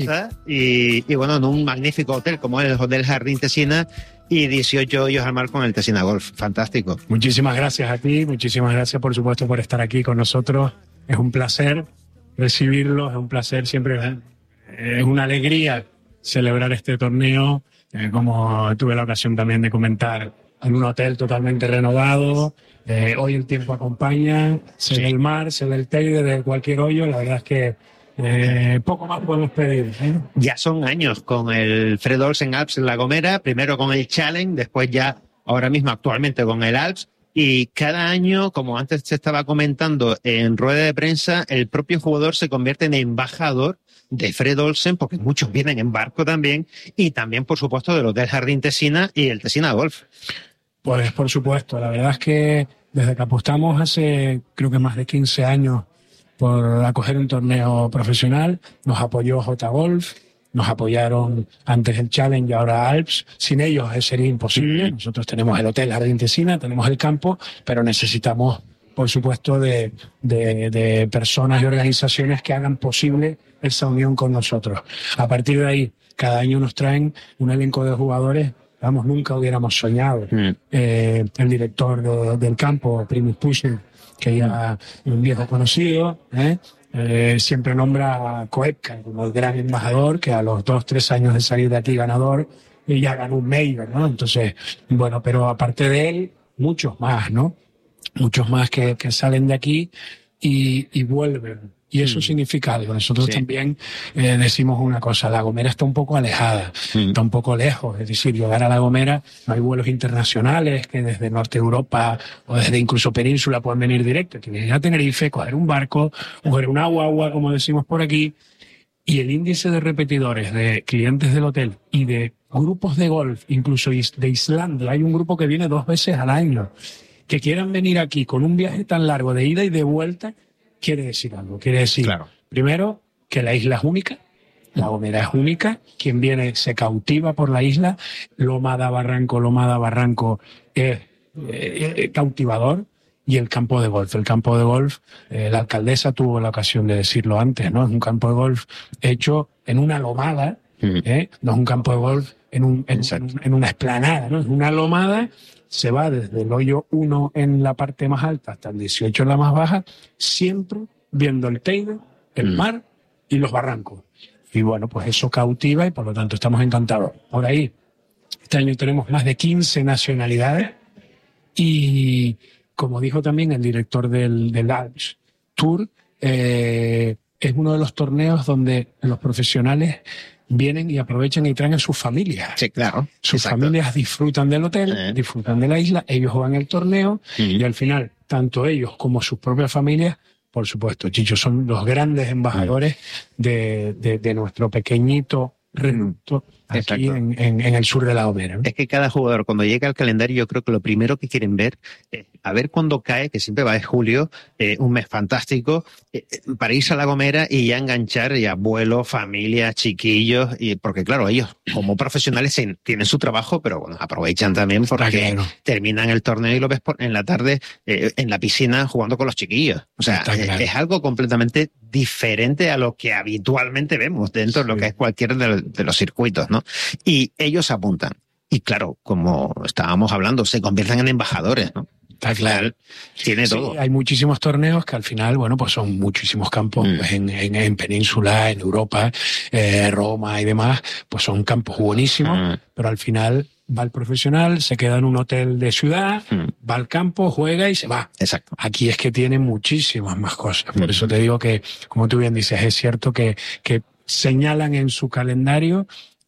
y bueno, en un magnífico hotel como es el Hotel Jardín Tesina y 18 hoyos al mar con el Tesina Golf. Fantástico. Muchísimas gracias a ti, muchísimas gracias por supuesto por estar aquí con nosotros. Es un placer recibirlos, es un placer siempre, es una alegría celebrar este torneo, como tuve la ocasión también de comentar, en un hotel totalmente renovado. Hoy el tiempo acompaña, se ve el mar, se ve el Teide de cualquier hoyo. La verdad es que poco más podemos pedir, ¿eh? Ya son años con el Fred Olsen Alps en La Gomera, primero con el Challenge, después ya ahora mismo actualmente con el Alps, y cada año, como antes se estaba comentando en rueda de prensa, el propio jugador se convierte en embajador de Fred Olsen, porque muchos vienen en barco también, y también, por supuesto, del Hotel Jardín Tesina y el Tesina Golf. Pues por supuesto, la verdad es que desde que apostamos hace creo que más de 15 años por acoger un torneo profesional, nos apoyó J Golf, nos apoyaron antes el Challenge y ahora Alps. Sin ellos sería imposible. Nosotros tenemos el Hotel Jardín Tesina, tenemos el campo, pero necesitamos, por supuesto, de personas y organizaciones que hagan posible esa unión con nosotros. A partir de ahí, cada año nos traen un elenco de jugadores, vamos, nunca hubiéramos soñado. El director del campo, Primus Pushing, que ya es un viejo conocido, siempre nombra a Koepka como el gran embajador, que a los 2-3 años de salir de aquí ganador, y ya ganó un Major, ¿no? Entonces, bueno, pero aparte de él, muchos más, ¿no? Muchos más que salen de aquí y vuelven. Y eso significa algo. Nosotros también decimos una cosa, La Gomera está un poco alejada, está un poco lejos. Es decir, llegar a La Gomera, no hay vuelos internacionales que desde Norte Europa o desde incluso Península puedan venir directo. Tienes que ir a Tenerife, coger un barco, coger una guagua, como decimos por aquí. Y el índice de repetidores, de clientes del hotel y de grupos de golf, incluso de Islandia, hay un grupo que viene 2 veces al año, que quieran venir aquí con un viaje tan largo de ida y de vuelta, quiere decir algo. Quiere decir, primero, que la isla es única, La Gomera es única, quien viene se cautiva por la isla, loma da barranco es cautivador, y el campo de golf. El campo de golf, la alcaldesa tuvo la ocasión de decirlo antes, ¿no? Es un campo de golf hecho en una lomada, no es un campo de golf en una explanada, ¿no? Es una lomada. Se va desde el hoyo 1 en la parte más alta hasta el 18 en la más baja, siempre viendo el Teide, el mar y los barrancos. Y bueno, pues eso cautiva y por lo tanto estamos encantados. Por ahí, este año tenemos más de 15 nacionalidades y, como dijo también el director del Alps Tour, es uno de los torneos donde los profesionales vienen y aprovechan y traen a sus familias. Sí, claro. Sus familias disfrutan del hotel, disfrutan de la isla, ellos juegan el torneo y al final, tanto ellos como sus propias familias, por supuesto, Chicho, son los grandes embajadores de nuestro pequeñito reducto aquí en el sur de La Gomera, ¿no? Es que cada jugador, cuando llega al calendario, yo creo que lo primero que quieren ver es a ver cuándo cae, que siempre va de julio, un mes fantástico, para irse a La Gomera y ya enganchar ya abuelos, familias, chiquillos, y porque claro, ellos como profesionales tienen su trabajo, pero bueno, aprovechan también porque terminan el torneo y lo ves en la tarde en la piscina jugando con los chiquillos. O sea, es algo completamente diferente a lo que habitualmente vemos dentro de lo que es cualquiera de los circuitos, ¿no? Y ellos apuntan. Y claro, como estábamos hablando, se convierten en embajadores, ¿no? Está claro. Tiene todo. Hay muchísimos torneos que al final, bueno, pues son muchísimos campos pues en Península, en Europa, Roma y demás, pues son campos buenísimos, pero al final va el profesional, se queda en un hotel de ciudad, va al campo, juega y se va. Exacto. Aquí es que tiene muchísimas más cosas. Por eso te digo que, como tú bien dices, es cierto que señalan en su calendario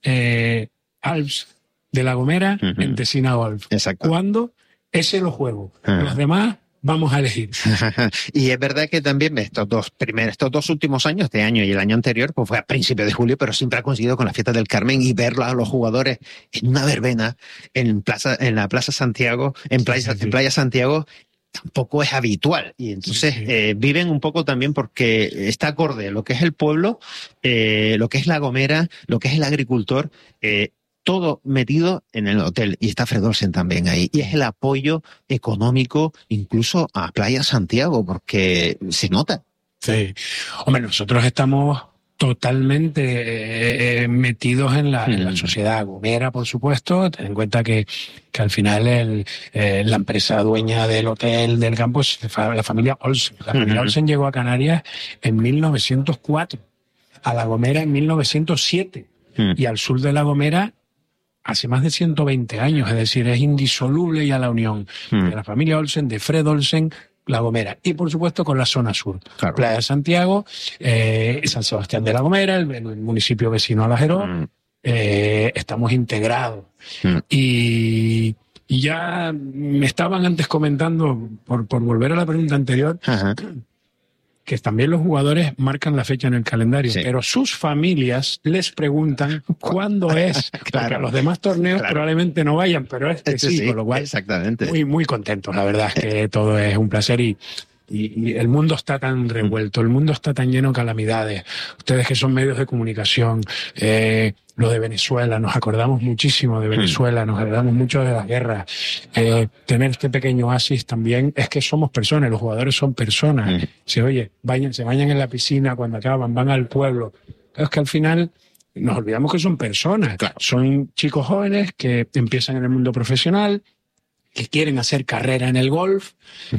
Alps de La Gomera en Tesina Golf. Exacto. ¿Cuándo? Ese lo juego. Los demás vamos a elegir. Y es verdad que también estos dos últimos años, este año y el año anterior, pues fue a principios de julio, pero siempre ha coincidido con la fiesta del Carmen y ver a los jugadores en una verbena en la Plaza Santiago, en Playa Santiago, tampoco es habitual. Y entonces viven un poco también porque está acorde lo que es el pueblo, lo que es La Gomera, lo que es el agricultor, todo metido en el hotel, y está Fred Olsen también ahí, y es el apoyo económico incluso a Playa Santiago, porque se nota. Sí, hombre, nosotros estamos totalmente metidos en la sociedad gomera, por supuesto. Ten en cuenta que al final la empresa dueña del hotel del campo es la familia Olsen. La familia Olsen llegó a Canarias en 1904, a La Gomera en 1907 y al sur de La Gomera hace más de 120 años. Es decir, es indisoluble ya la unión de la familia Olsen, de Fred Olsen, La Gomera, y por supuesto con la zona sur, claro. Playa de Santiago, San Sebastián de La Gomera, el municipio vecino a La Jeró, estamos integrados. Y ya me estaban antes comentando, por volver a la pregunta anterior, que también los jugadores marcan la fecha en el calendario, pero sus familias les preguntan cuándo es, porque a los demás torneos probablemente no vayan, pero sí, con lo cual muy, muy contentos. La verdad es que todo es un placer y el mundo está tan revuelto, el mundo está tan lleno de calamidades. Ustedes que son medios de comunicación, lo de Venezuela, nos acordamos muchísimo de Venezuela, nos acordamos mucho de las guerras. Tener este pequeño oasis también es que somos personas, los jugadores son personas. Se bañan en la piscina cuando acaban, van al pueblo. Es que al final nos olvidamos que son personas. Claro. Son chicos jóvenes que empiezan en el mundo profesional, que quieren hacer carrera en el golf,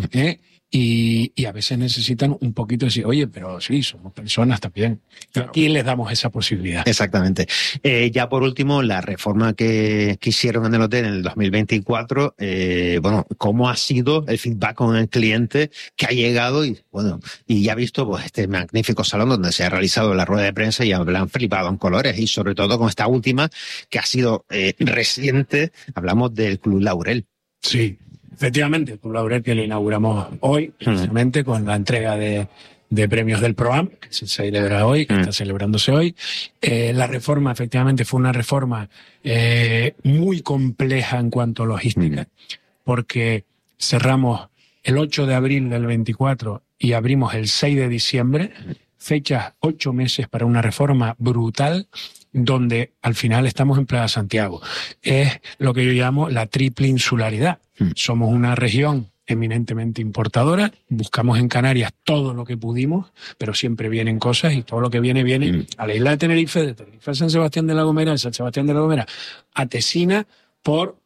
y a veces necesitan un poquito de decir, oye, pero sí, somos personas también. Claro. Y aquí les damos esa posibilidad. Exactamente. Ya por último, la reforma que hicieron en el hotel en el 2024, ¿cómo ha sido el feedback con el cliente que ha llegado y ya ha visto pues este magnífico salón donde se ha realizado la rueda de prensa y han flipado en colores, y sobre todo con esta última que ha sido reciente, hablamos del Club Laurel. Sí. Efectivamente, el Club Laurel, que lo inauguramos hoy, precisamente con la entrega de premios del ProAm, que se celebra hoy, que está celebrándose hoy. La reforma, efectivamente, fue una reforma muy compleja en cuanto a logística, porque cerramos el 8 de abril del 24 y abrimos el 6 de diciembre, fechas 8 meses para una reforma brutal, donde al final estamos en Playa Santiago. Es lo que yo llamo la triple insularidad. Somos una región eminentemente importadora, buscamos en Canarias todo lo que pudimos, pero siempre vienen cosas y todo lo que viene a la isla de Tenerife a San Sebastián de La Gomera, de San Sebastián de La Gomera a Tesina por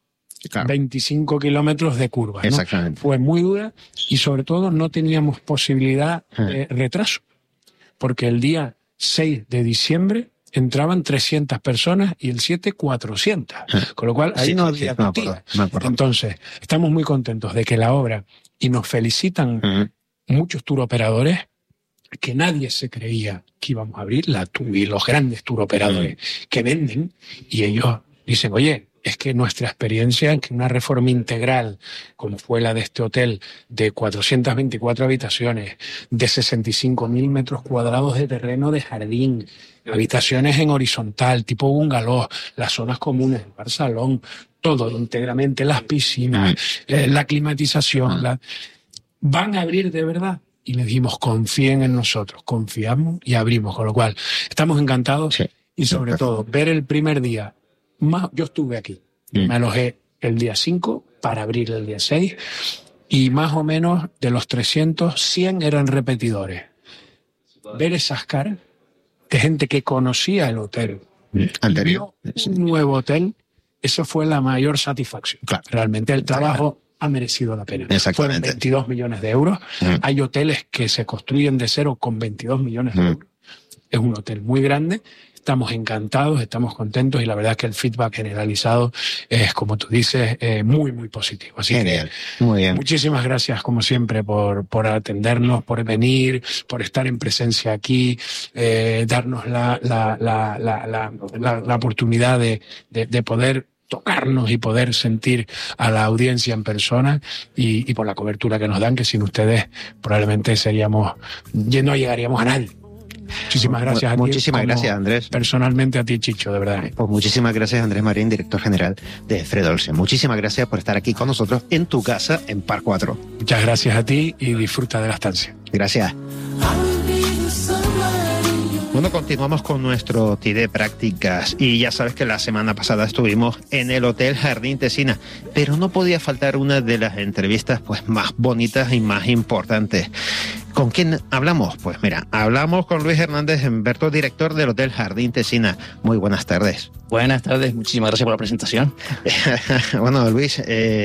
25 kilómetros de curva, ¿no? Exactamente. Fue muy dura y sobre todo no teníamos posibilidad de retraso, porque el día 6 de diciembre entraban 300 personas y el 7 400, con lo cual ahí no había tortilla. Entonces, estamos muy contentos de que la obra, y nos felicitan muchos turoperadores, que nadie se creía que íbamos a abrir, y los grandes turoperadores que venden, y ellos dicen, oye, es que nuestra experiencia en que una reforma integral, como fue la de este hotel, de 424 habitaciones, de 65.000 metros cuadrados de terreno de jardín, habitaciones en horizontal, tipo bungalow, las zonas comunes, el bar salón, todo íntegramente, las piscinas, la climatización, van a abrir de verdad. Y les dijimos, confíen en nosotros, confiamos y abrimos, con lo cual estamos encantados y sobre todo ver el primer día. Yo estuve aquí, me alojé el día 5 para abrir el día 6 y más o menos de los 300, 100 eran repetidores. Ver esas caras de gente que conocía el hotel anterior, un nuevo hotel, eso fue la mayor satisfacción. Claro. Realmente el trabajo ha merecido la pena. Fueron 22 millones de euros. Hay hoteles que se construyen de cero con 22 millones de euros. Es un hotel muy grande. Estamos encantados, estamos contentos y la verdad es que el feedback generalizado es, como tú dices, muy, muy positivo. Así Genial. Que muy bien. Muchísimas gracias, como siempre, por atendernos, por venir, por estar en presencia aquí, darnos la oportunidad de poder tocarnos y poder sentir a la audiencia en persona y por la cobertura que nos dan, que sin ustedes probablemente no llegaríamos a nadie. Muchísimas gracias a ti. Muchísimas gracias, Andrés. Personalmente a ti, Chicho, de verdad. Pues muchísimas gracias, Andrés Marín, director general de Fred Olsen. Muchísimas gracias por estar aquí con nosotros en tu casa en Par 4. Muchas gracias a ti y disfruta de la estancia. Gracias. Bueno, continuamos con nuestro TI de prácticas y ya sabes que la semana pasada estuvimos en el Hotel Jardín Tesina, pero no podía faltar una de las entrevistas pues más bonitas y más importantes. ¿Con quién hablamos? Pues mira, hablamos con Luis Hernández Humberto, director del Hotel Jardín Tesina. Muy buenas tardes. Buenas tardes, muchísimas gracias por la presentación. Bueno, Luis,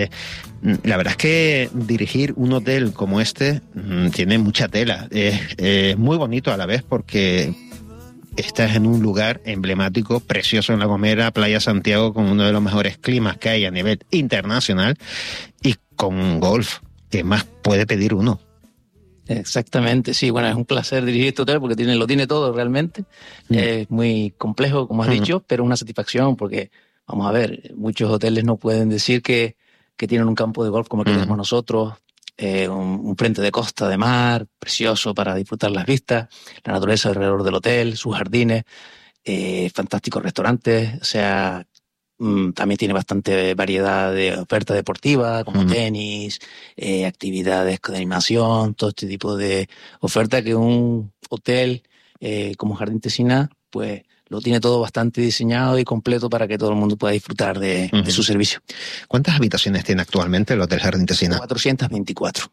la verdad es que dirigir un hotel como este tiene mucha tela. Es muy bonito a la vez porque estás en un lugar emblemático, precioso en La Gomera, Playa Santiago, con uno de los mejores climas que hay a nivel internacional y con golf. ¿Qué más puede pedir uno? Exactamente, sí. Bueno, es un placer dirigir este hotel porque lo tiene todo realmente. Es muy complejo, como has dicho, pero una satisfacción porque, vamos a ver, muchos hoteles no pueden decir que tienen un campo de golf como el que tenemos nosotros, un frente de costa de mar, precioso para disfrutar las vistas, la naturaleza alrededor del hotel, sus jardines, fantásticos restaurantes, o sea, también tiene bastante variedad de oferta deportiva, como tenis, actividades de animación, todo este tipo de oferta que un hotel como Jardín Tesina, pues lo tiene todo bastante diseñado y completo para que todo el mundo pueda disfrutar de su servicio. ¿Cuántas habitaciones tiene actualmente el Hotel Jardín Tesina? 424.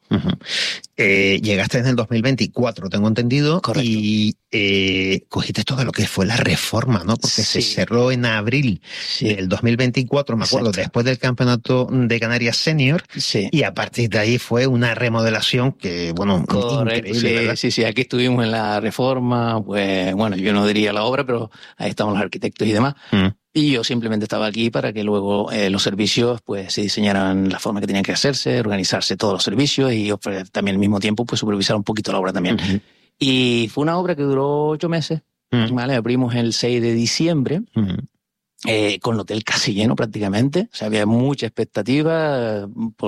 Llegaste en el 2024, tengo entendido. Correcto. Y cogiste todo lo que fue la reforma, ¿no? Porque se cerró en abril del 2024, me acuerdo, después del Campeonato de Canarias Senior. Sí. Y a partir de ahí fue una remodelación que, bueno, increíble, ¿verdad? Sí, aquí estuvimos en la reforma, pues, bueno, yo no diría la obra, pero ahí estaban los arquitectos y demás. Y yo simplemente estaba aquí para que luego los servicios pues se diseñaran la forma que tenían que hacerse, organizarse todos los servicios y también al mismo tiempo pues supervisar un poquito la obra también. Y fue una obra que duró 8 meses. ¿Vale? Abrimos el 6 de diciembre. Con el hotel casi lleno prácticamente, o sea, había mucha expectativa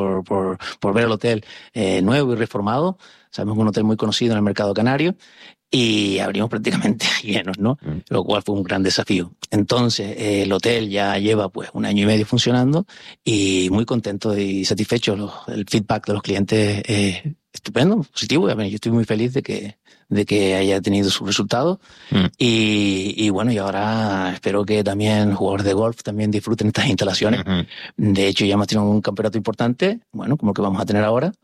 por ver el hotel nuevo y reformado. Sabemos que es un hotel muy conocido en el mercado canario y abrimos prácticamente llenos, ¿no? Lo cual fue un gran desafío. Entonces, el hotel ya lleva pues 1 año y medio funcionando y muy contento y satisfecho. El feedback de los clientes es estupendo, positivo. Yo estoy muy feliz de que haya tenido sus resultados. Y bueno, y ahora espero que también jugadores de golf también disfruten estas instalaciones. De hecho, ya hemos tenido un campeonato importante, bueno, como el que vamos a tener ahora.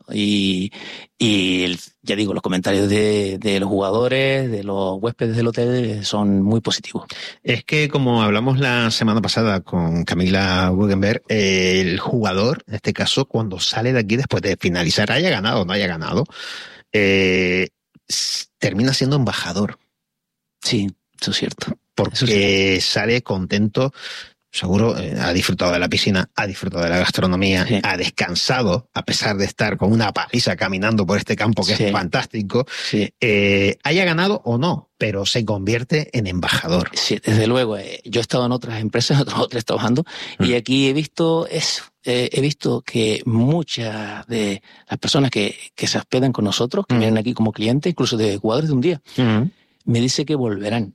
Ya digo, los comentarios de los jugadores, de los huéspedes del hotel son muy positivos. Es que, como hablamos la semana pasada con Camila Wegenberg, el jugador, en este caso, cuando sale de aquí después de finalizar, haya ganado o no haya ganado, termina siendo embajador. Sí, eso es cierto. Porque sale contento, seguro, ha disfrutado de la piscina, ha disfrutado de la gastronomía, ha descansado, a pesar de estar con una paliza caminando por este campo que es fantástico. Haya ganado o no, pero se convierte en embajador. Sí, desde luego. Yo he estado en otras empresas, en otros hoteles trabajando, y aquí he visto eso. He visto que muchas de las personas que se hospedan con nosotros, que vienen aquí como clientes, incluso de jugadores de un día, me dice que volverán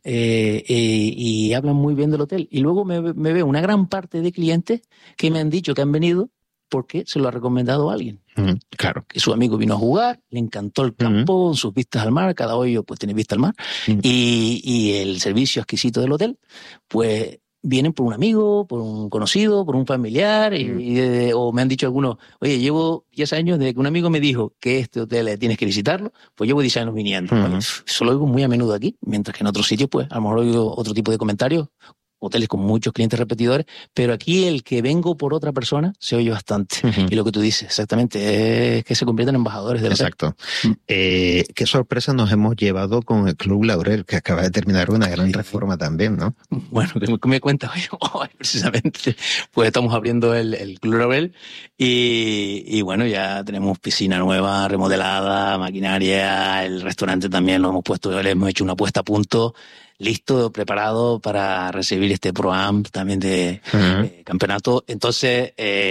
y hablan muy bien del hotel. Y luego me veo una gran parte de clientes que me han dicho que han venido porque se lo ha recomendado a alguien. Claro. Que su amigo vino a jugar, le encantó el campo, sus vistas al mar, cada hoyo pues tiene vista al mar, y el servicio exquisito del hotel, pues vienen por un amigo, por un conocido, por un familiar, o me han dicho algunos, oye, llevo 10 años desde que un amigo me dijo que este hotel tienes que visitarlo, pues llevo 10 años viniendo. Eso lo oigo muy a menudo aquí, mientras que en otros sitios, pues a lo mejor oigo otro tipo de comentarios, hoteles con muchos clientes repetidores, pero aquí el que vengo por otra persona se oye bastante. Y lo que tú dices, exactamente, es que se convierten en embajadores del hotel. Exacto. Qué sorpresa nos hemos llevado con el Club Laurel, que acaba de terminar una gran reforma también, ¿no? Bueno, que me cuentas hoy, precisamente, pues estamos abriendo el Club Laurel y bueno, ya tenemos piscina nueva, remodelada, maquinaria, el restaurante también lo hemos puesto, le hemos hecho una puesta a punto, listo, preparado para recibir este Pro-Am también de campeonato. Entonces,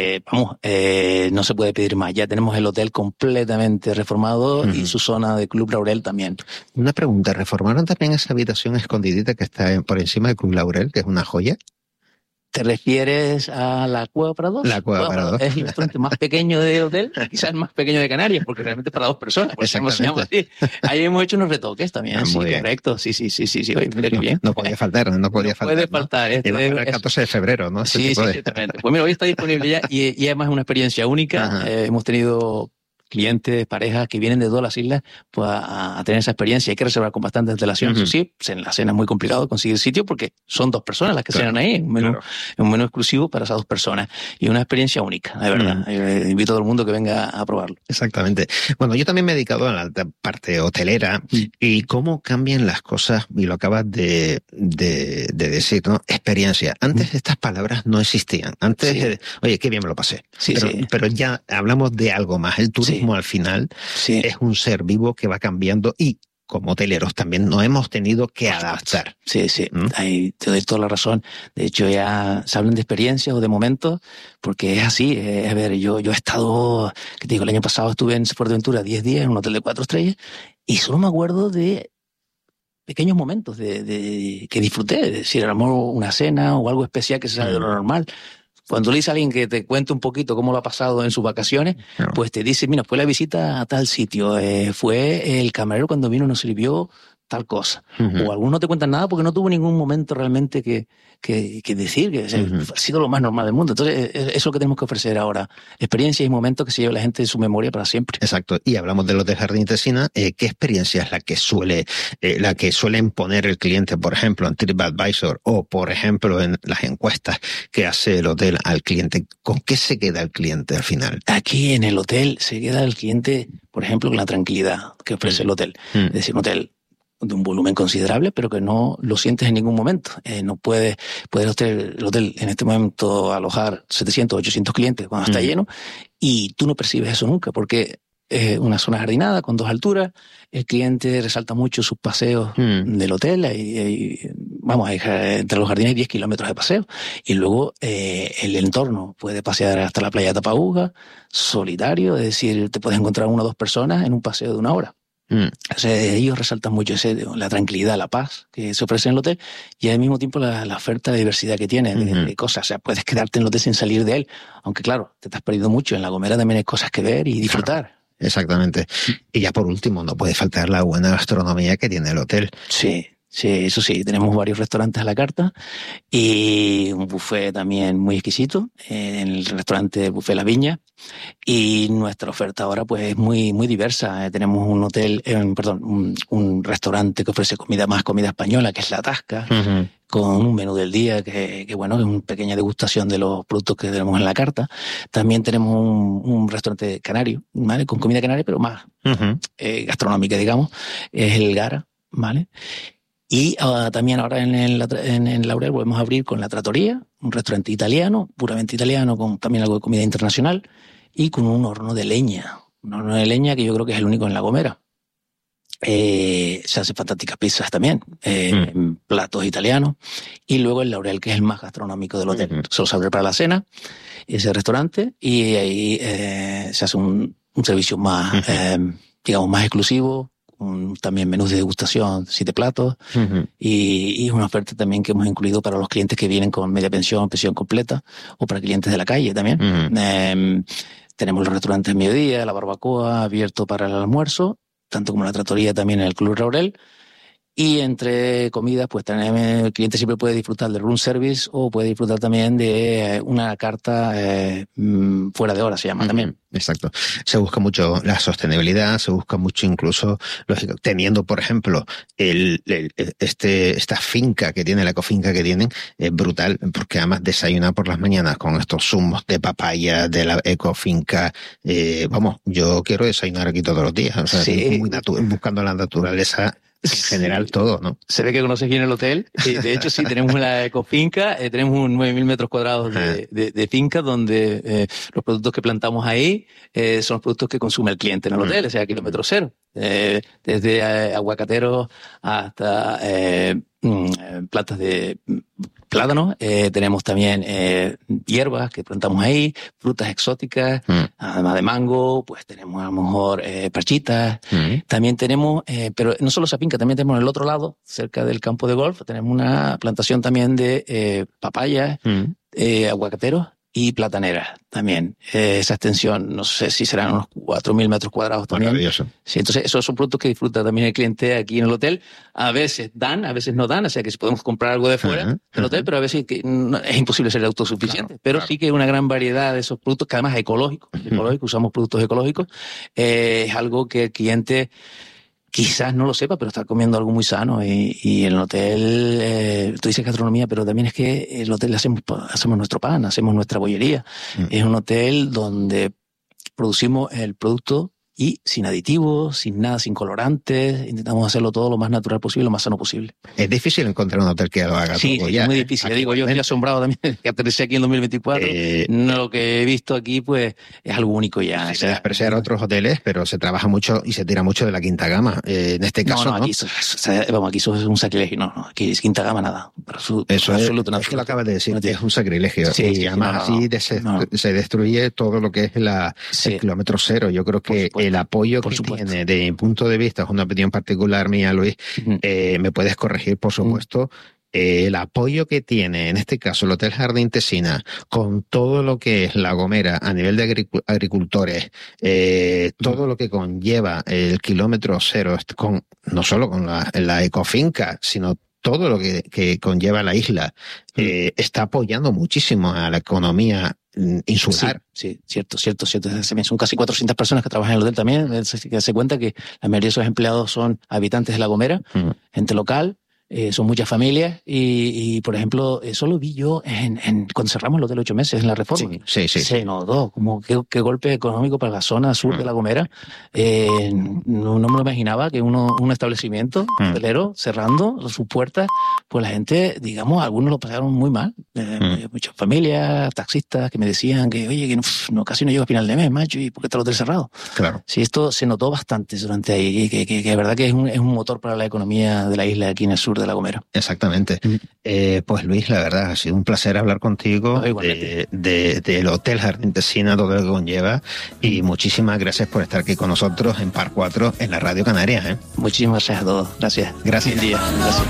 no se puede pedir más. Ya tenemos el hotel completamente reformado y su zona de Club Laurel también. Una pregunta, ¿reformaron también esa habitación escondidita que está por encima del Club Laurel, que es una joya? ¿Te refieres a la Cueva para dos? La Cueva para dos. Es el restaurante más pequeño del hotel, quizás el más pequeño de Canarias, porque realmente es para 2 personas, por eso se llama así. Ahí hemos hecho unos retoques también, sí, correcto. Sí. Oye, mira qué bien. No podía faltar, no podía faltar. Puede faltar. Y va a ser el 14 de febrero, ¿no? Sí, exactamente. Pues mira, hoy está disponible ya y además es una experiencia única. Hemos tenido clientes, parejas que vienen de todas las islas pues, a tener esa experiencia. Hay que reservar con bastante antelación. Eso sí, en la cena es muy complicado conseguir sitio porque son 2 personas las que cenan ahí. Un menú exclusivo para esas 2 personas. Y una experiencia única, de verdad. Invito a todo el mundo que venga a probarlo. Exactamente. Bueno, yo también me he dedicado a la parte hotelera y cómo cambian las cosas, y lo acabas de decir, ¿no? Experiencia. Antes estas palabras no existían. Antes, oye, qué bien me lo pasé. Pero ya hablamos de algo más. El turismo al final es un ser vivo que va cambiando y como hoteleros también nos hemos tenido que adaptar. Sí. Ahí te doy toda la razón. De hecho, ya se hablan de experiencias o de momentos, porque es así. A ver, yo he estado, que te digo, el año pasado estuve en Fuerteventura 10 días en un hotel de 4 estrellas y solo me acuerdo de pequeños momentos que disfruté. Es decir, a lo mejor una cena o algo especial que se sale de lo normal. Cuando le dice a alguien que te cuente un poquito cómo lo ha pasado en sus vacaciones, pues te dice, mira, fue la visita a tal sitio, fue el camarero cuando vino nos sirvió tal cosa. O algunos no te cuentan nada porque no tuvo ningún momento realmente que decir, que ha sido lo más normal del mundo. Entonces, eso es lo que tenemos que ofrecer ahora. Experiencias y momentos que se lleve la gente en su memoria para siempre. Exacto. Y hablamos de los de Jardín Tesina. ¿Qué experiencia es la que suelen poner el cliente, por ejemplo, en TripAdvisor o, por ejemplo, en las encuestas que hace el hotel al cliente? ¿Con qué se queda el cliente al final? Aquí en el hotel se queda el cliente, por ejemplo, con la tranquilidad que ofrece el hotel. Es decir, un hotel de un volumen considerable, pero que no lo sientes en ningún momento. No puede el hotel en este momento alojar 700, 800 clientes cuando está lleno, y tú no percibes eso nunca, porque es una zona jardinada con 2 alturas, el cliente resalta mucho sus paseos del hotel, entre los jardines hay 10 kilómetros de paseo, y luego el entorno puede pasear hasta la playa de Tapauga, solitario, es decir, te puedes encontrar 1 o 2 personas en un paseo de 1 hora. O sea, ellos resaltan mucho la tranquilidad, la paz que se ofrece en el hotel y al mismo tiempo la oferta, la diversidad que tiene de cosas. O sea, puedes quedarte en el hotel sin salir de él, aunque claro, te has perdido mucho. En La Gomera también hay cosas que ver y disfrutar. Claro, exactamente. Y ya por último, no puede faltar la buena gastronomía que tiene el hotel. Sí, eso sí, tenemos varios restaurantes a la carta y un buffet también muy exquisito en el restaurante Buffet La Viña, y nuestra oferta ahora pues es muy, muy diversa. Tenemos un restaurante que ofrece comida española, que es La Tasca, con un menú del día que bueno, es una pequeña degustación de los productos que tenemos en la carta. También tenemos un restaurante canario, ¿vale? Con comida canaria, pero más gastronómica, digamos, es el Gara, ¿vale? Y también ahora en el Laurel volvemos a abrir con La Trattoria, un restaurante italiano, puramente italiano, con también algo de comida internacional, y con un horno de leña. Un horno de leña que yo creo que es el único en La Gomera. Se hacen fantásticas pizzas también, platos italianos. Y luego el Laurel, que es el más gastronómico del hotel. Solo se abre para la cena, ese restaurante, y ahí se hace un servicio más, digamos, más exclusivo. También menús de degustación, 7 platos, y una oferta también que hemos incluido para los clientes que vienen con media pensión, pensión completa, o para clientes de la calle también. Tenemos los restaurantes mediodía, la barbacoa abierto para el almuerzo, tanto como la trattoria también en el Club Laurel. Y entre comidas, pues el cliente siempre puede disfrutar del room service o puede disfrutar también de una carta fuera de hora, se llama también. Exacto. Se busca mucho la sostenibilidad, se busca mucho incluso, lógico, teniendo, por ejemplo, esta finca que tiene, la ecofinca que tienen, es brutal, porque además desayunar por las mañanas con estos zumos de papaya de la ecofinca, vamos, yo quiero desayunar aquí todos los días, o sea, buscando la naturaleza. En general todo, ¿no? Se ve que conoces bien el hotel. De hecho, sí, tenemos la ecofinca, tenemos un 9.000 metros cuadrados de finca donde los productos que plantamos ahí son los productos que consume el cliente en el hotel, o sea, kilómetro cero. Desde aguacateros hasta plantas de plátanos, tenemos también hierbas que plantamos ahí, frutas exóticas, además de mango, pues tenemos a lo mejor parchitas, también tenemos, pero no solo esa finca, también tenemos en el otro lado, cerca del campo de golf, tenemos una plantación también de papayas, aguacateros y Platanera también. Esa extensión, no sé si serán unos 4.000 metros cuadrados también. Maravilloso. Sí, entonces esos son productos que disfruta también el cliente aquí en el hotel. A veces dan, a veces no dan, o sea que si podemos comprar algo de fuera del hotel, pero a veces es imposible ser autosuficiente. Claro, pero sí que hay una gran variedad de esos productos, que además es ecológico, usamos productos ecológicos. Es algo que el cliente quizás no lo sepa, pero está comiendo algo muy sano. Y en el hotel, tú dices gastronomía, pero también es que en el hotel hacemos nuestro pan, hacemos nuestra bollería. Es un hotel donde producimos el producto y sin aditivos, sin nada, sin colorantes. Intentamos hacerlo todo lo más natural posible, lo más sano posible. Es difícil encontrar un hotel que lo haga sí, todo. Sí, es muy difícil. Digo, yo estoy asombrado también que aterricé aquí en 2024. Lo que he visto aquí, pues, es algo único ya. Se despreciar otros hoteles, pero se trabaja mucho y se tira mucho de la quinta gama. En este caso, aquí eso es un sacrilegio. No, aquí es quinta gama nada. Eso es que lo acabas de decir, es un sacrilegio. Y además se destruye todo lo que es el kilómetro cero. Yo creo que el apoyo que tiene, de mi punto de vista, es una opinión particular mía, Luis, me puedes corregir, por supuesto, el apoyo que tiene, en este caso, el Hotel Jardín Tesina, con todo lo que es La Gomera a nivel de agricultores, todo lo que conlleva el kilómetro cero, no solo con la ecofinca, sino todo lo que conlleva la isla, está apoyando muchísimo a la economía insular. Sí, cierto. Son casi 400 personas que trabajan en el hotel también. Que se cuenta que la mayoría de esos empleados son habitantes de La Gomera, gente local. Son muchas familias y, por ejemplo, eso lo vi yo cuando cerramos el hotel 8 meses en la reforma. Sí. Se notó como qué golpe económico para la zona sur de La Gomera. No me lo imaginaba que un establecimiento hotelero cerrando sus puertas, pues la gente, digamos, algunos lo pasaron muy mal. Muchas familias, taxistas que me decían que, oye, que casi no llego a final de mes, macho, ¿y por qué está el hotel cerrado? Claro. Sí, esto se notó bastante durante ahí, que de verdad que es un motor para la economía de la isla aquí en el sur de La Gomera. Exactamente. Pues Luis, la verdad, ha sido un placer hablar contigo del Hotel Jardín Tesina, todo lo que conlleva, y muchísimas gracias por estar aquí con nosotros en Par 4 en la Radio Canaria. Muchísimas gracias a todos. Gracias. Buen día. Gracias.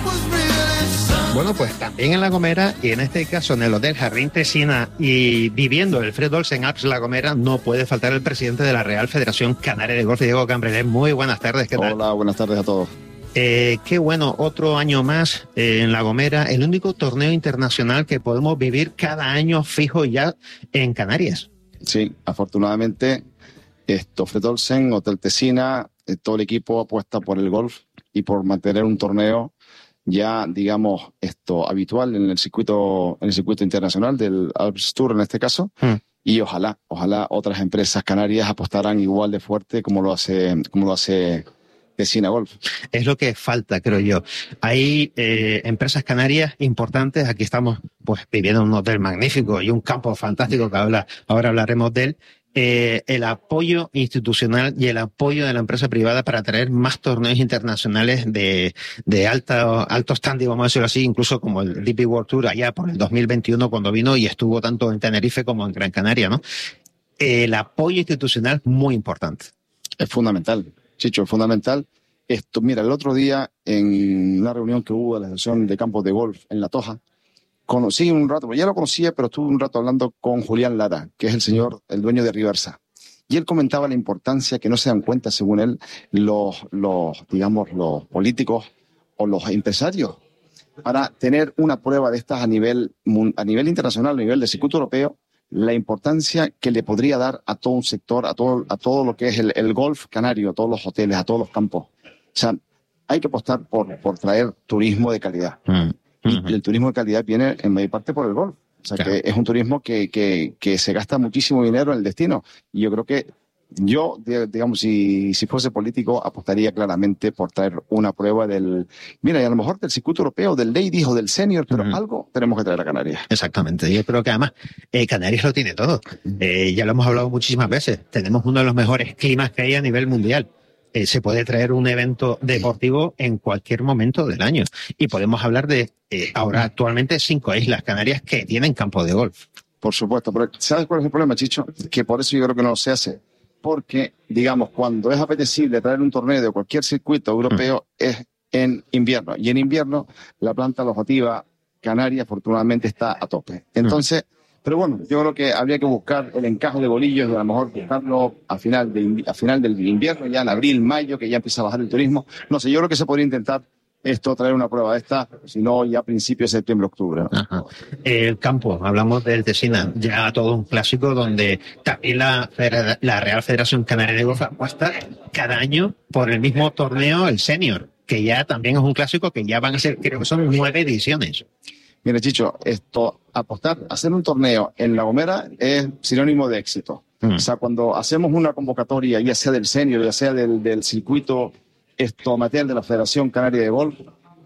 Bueno, pues también en La Gomera, y en este caso en el Hotel Jardín Tesina, y viviendo el Fred Olsen Alps La Gomera, no puede faltar el presidente de la Real Federación Canaria de Golf, Diego Cambrelés. Muy buenas tardes, ¿qué tal? Hola, buenas tardes a todos. Qué bueno, otro año más en La Gomera, el único torneo internacional que podemos vivir cada año fijo ya en Canarias. Sí, afortunadamente, Fred Olsen, Hotel Tesina, todo el equipo apuesta por el golf y por mantener un torneo ya, digamos, habitual en el circuito internacional del Alps Tour en este caso. Y ojalá otras empresas canarias apostaran igual de fuerte como lo hace Tesina Golf. Es lo que falta, creo yo. Hay empresas canarias importantes. Aquí estamos pues viviendo en un hotel magnífico y un campo fantástico que ahora hablaremos de él. El apoyo institucional y el apoyo de la empresa privada para traer más torneos internacionales de alto standing, vamos a decirlo así, incluso como el DP World Tour allá por el 2021 cuando vino y estuvo tanto en Tenerife como en Gran Canaria, ¿no? El apoyo institucional muy importante. Es fundamental. Chicho, es fundamental. Mira, el otro día en una reunión que hubo de la Asociación de Campos de Golf en La Toja, conocí un rato, ya lo conocía, pero estuve un rato hablando con Julián Lara, que es el dueño de Riversa. Y él comentaba la importancia que no se dan cuenta, según él, los políticos o los empresarios para tener una prueba de estas a nivel internacional, a nivel del circuito europeo, la importancia que le podría dar a todo un sector, a todo lo que es el golf canario, a todos los hoteles, a todos los campos. O sea, hay que apostar por traer turismo de calidad. Y el turismo de calidad viene en mayor parte por el golf. O sea, claro, que es un turismo que se gasta muchísimo dinero en el destino. Y yo creo que digamos, si fuese político, apostaría claramente por traer una prueba mira, y a lo mejor del circuito europeo, del Ladies o del Senior, pero algo tenemos que traer a Canarias. Exactamente. Yo creo que además Canarias lo tiene todo. Ya lo hemos hablado muchísimas veces. Tenemos uno de los mejores climas que hay a nivel mundial. Se puede traer un evento deportivo en cualquier momento del año. Y podemos hablar de ahora actualmente 5 islas canarias que tienen campo de golf. Por supuesto, pero ¿sabes cuál es el problema, Chicho? Que por eso yo creo que no se hace. Porque, digamos, cuando es apetecible traer un torneo de cualquier circuito europeo es en invierno. Y en invierno la planta alojativa canaria afortunadamente está a tope. Entonces, Pero bueno, yo creo que habría que buscar el encaje de bolillos, a lo mejor buscarlo a final del invierno, ya en abril, mayo, que ya empieza a bajar el turismo. No sé, yo creo que se podría intentar traer una prueba de esta, si no ya a principios de septiembre, octubre, ¿no? Ajá. El campo, hablamos del Tesina, ya todo un clásico donde también la Real Federación Canaria de Golf apuesta cada año por el mismo torneo, el Senior, que ya también es un clásico que ya van a ser, creo que son 9 ediciones. Mira, Chicho, hacer un torneo en La Gomera es sinónimo de éxito. O sea, cuando hacemos una convocatoria, ya sea del senior, ya sea del circuito amateur de la Federación Canaria de Golf,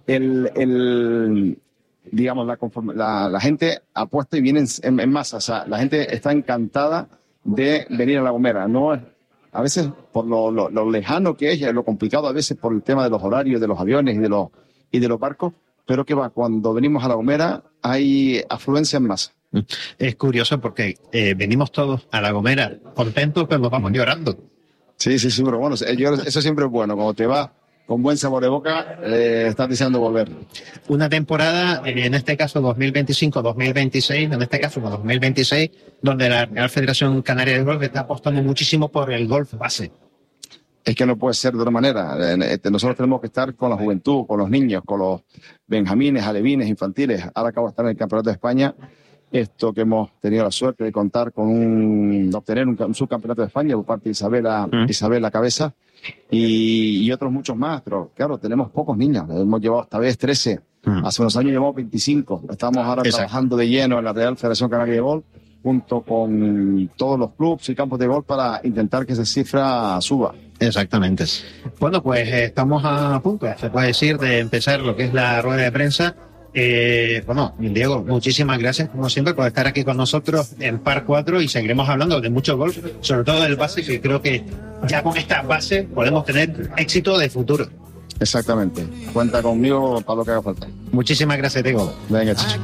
digamos, la gente apuesta y viene en masa. O sea, la gente está encantada de venir a La Gomera. No es, a veces por lo lejano que es, lo complicado a veces por el tema de los horarios, de los aviones y de los barcos, pero que va, cuando venimos a La Gomera hay afluencia en masa. Es curioso porque venimos todos a La Gomera contentos, pero nos vamos llorando. Sí, pero bueno, eso siempre es bueno. Cuando te vas con buen sabor de boca, estás deseando volver. Una temporada, en este caso 2025-2026, en este caso 2026, donde la Real Federación Canaria de Golf está apostando muchísimo por el golf base. Es que no puede ser de otra manera. Nosotros tenemos que estar con la juventud, con los niños, con los benjamines, alevines, infantiles. Ahora acabo de estar en el Campeonato de España. Esto que hemos tenido la suerte de contar con obtener un subcampeonato de España por parte de Isabel Cabeza y otros muchos más. Pero claro, tenemos pocos niños. Hemos llevado esta vez 13. Hace unos años llevamos 25. Estamos ahora trabajando de lleno en la Real Federación Canaria de Golf junto con todos los clubes y campos de golf para intentar que esa cifra suba. Exactamente. Bueno, pues estamos a punto, se puede decir, de empezar lo que es la rueda de prensa. Bueno, Diego, muchísimas gracias, como siempre, por estar aquí con nosotros en Par 4 y seguiremos hablando de mucho golf, sobre todo del base, que creo que ya con esta base podemos tener éxito de futuro. Exactamente. Cuenta conmigo para lo que haga falta. Muchísimas gracias, Diego. Venga, Chicho.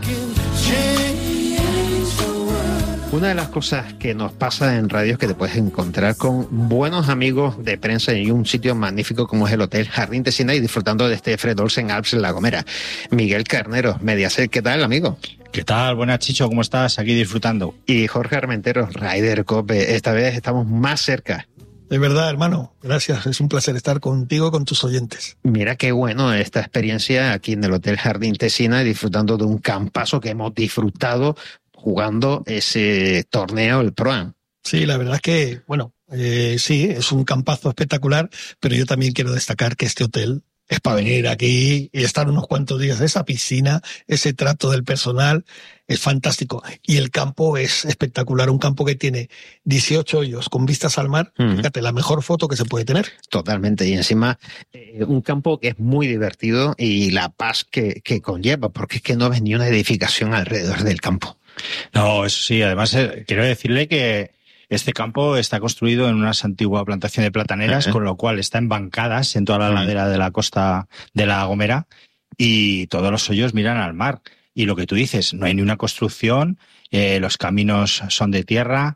Una de las cosas que nos pasa en radio es que te puedes encontrar con buenos amigos de prensa y un sitio magnífico como es el Hotel Jardín Tesina y disfrutando de este Fred Olsen Alps en La Gomera. Miguel Carnero, Mediaset, ¿qué tal, amigo? ¿Qué tal? Buenas, Chicho, ¿cómo estás? Aquí disfrutando. Y Jorge Armenteros, Ryder Cope, esta vez estamos más cerca. De verdad, hermano, gracias. Es un placer estar contigo y con tus oyentes. Mira qué bueno esta experiencia aquí en el Hotel Jardín Tesina y disfrutando de un campazo que hemos disfrutado jugando ese torneo, el Pro-Am. Sí, la verdad es que, bueno, sí, es un campazo espectacular, pero yo también quiero destacar que este hotel es para venir aquí y estar unos cuantos días. Esa piscina, ese trato del personal es fantástico. Y el campo es espectacular, un campo que tiene 18 hoyos con vistas al mar. Fíjate, la mejor foto que se puede tener. Totalmente. Y encima, un campo que es muy divertido y la paz que conlleva, porque es que no ves ni una edificación alrededor del campo. No, eso sí, además quiero decirle que este campo está construido en una antigua plantación de plataneras, con lo cual está en bancadas en toda la ladera de la costa de La Gomera y todos los hoyos miran al mar. Y lo que tú dices, no hay ni una construcción, los caminos son de tierra,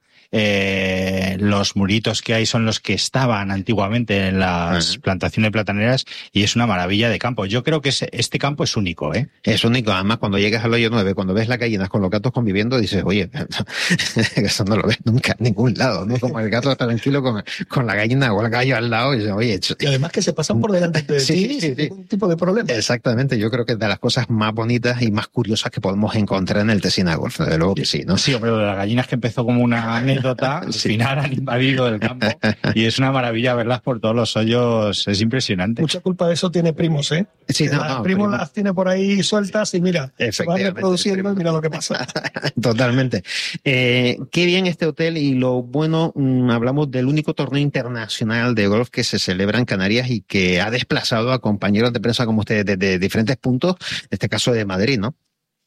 los muritos que hay son los que estaban antiguamente en las plantaciones plataneras y es una maravilla de campo. Yo creo que este campo es único, ¿eh? Es único. Además, cuando llegas al hoyo 9, cuando ves las gallinas con los gatos conviviendo, dices, oye, eso no lo ves nunca en ningún lado, ¿no? Como el gato está tranquilo con la gallina o el gallo al lado y dices, oye... Y además que se pasan por delante de ti sin ningún tipo de problema. Exactamente. Yo creo que es de las cosas más bonitas y más curiosas que podemos encontrar en el Tesina Golf. Desde luego que sí, ¿no? Sí, hombre, lo de las gallinas que empezó como una anécdota, al final han invadido el campo y es una maravilla verlas por todos los hoyos, es impresionante. Mucha culpa de eso tiene Primos, ¿eh? Sí, Primos las tiene por ahí sueltas y mira, se van reproduciendo y mira lo que pasa. Totalmente. Qué bien este hotel y lo bueno, hablamos del único torneo internacional de golf que se celebra en Canarias y que ha desplazado a compañeros de prensa como ustedes desde diferentes puntos, en este caso de Madrid, ¿no?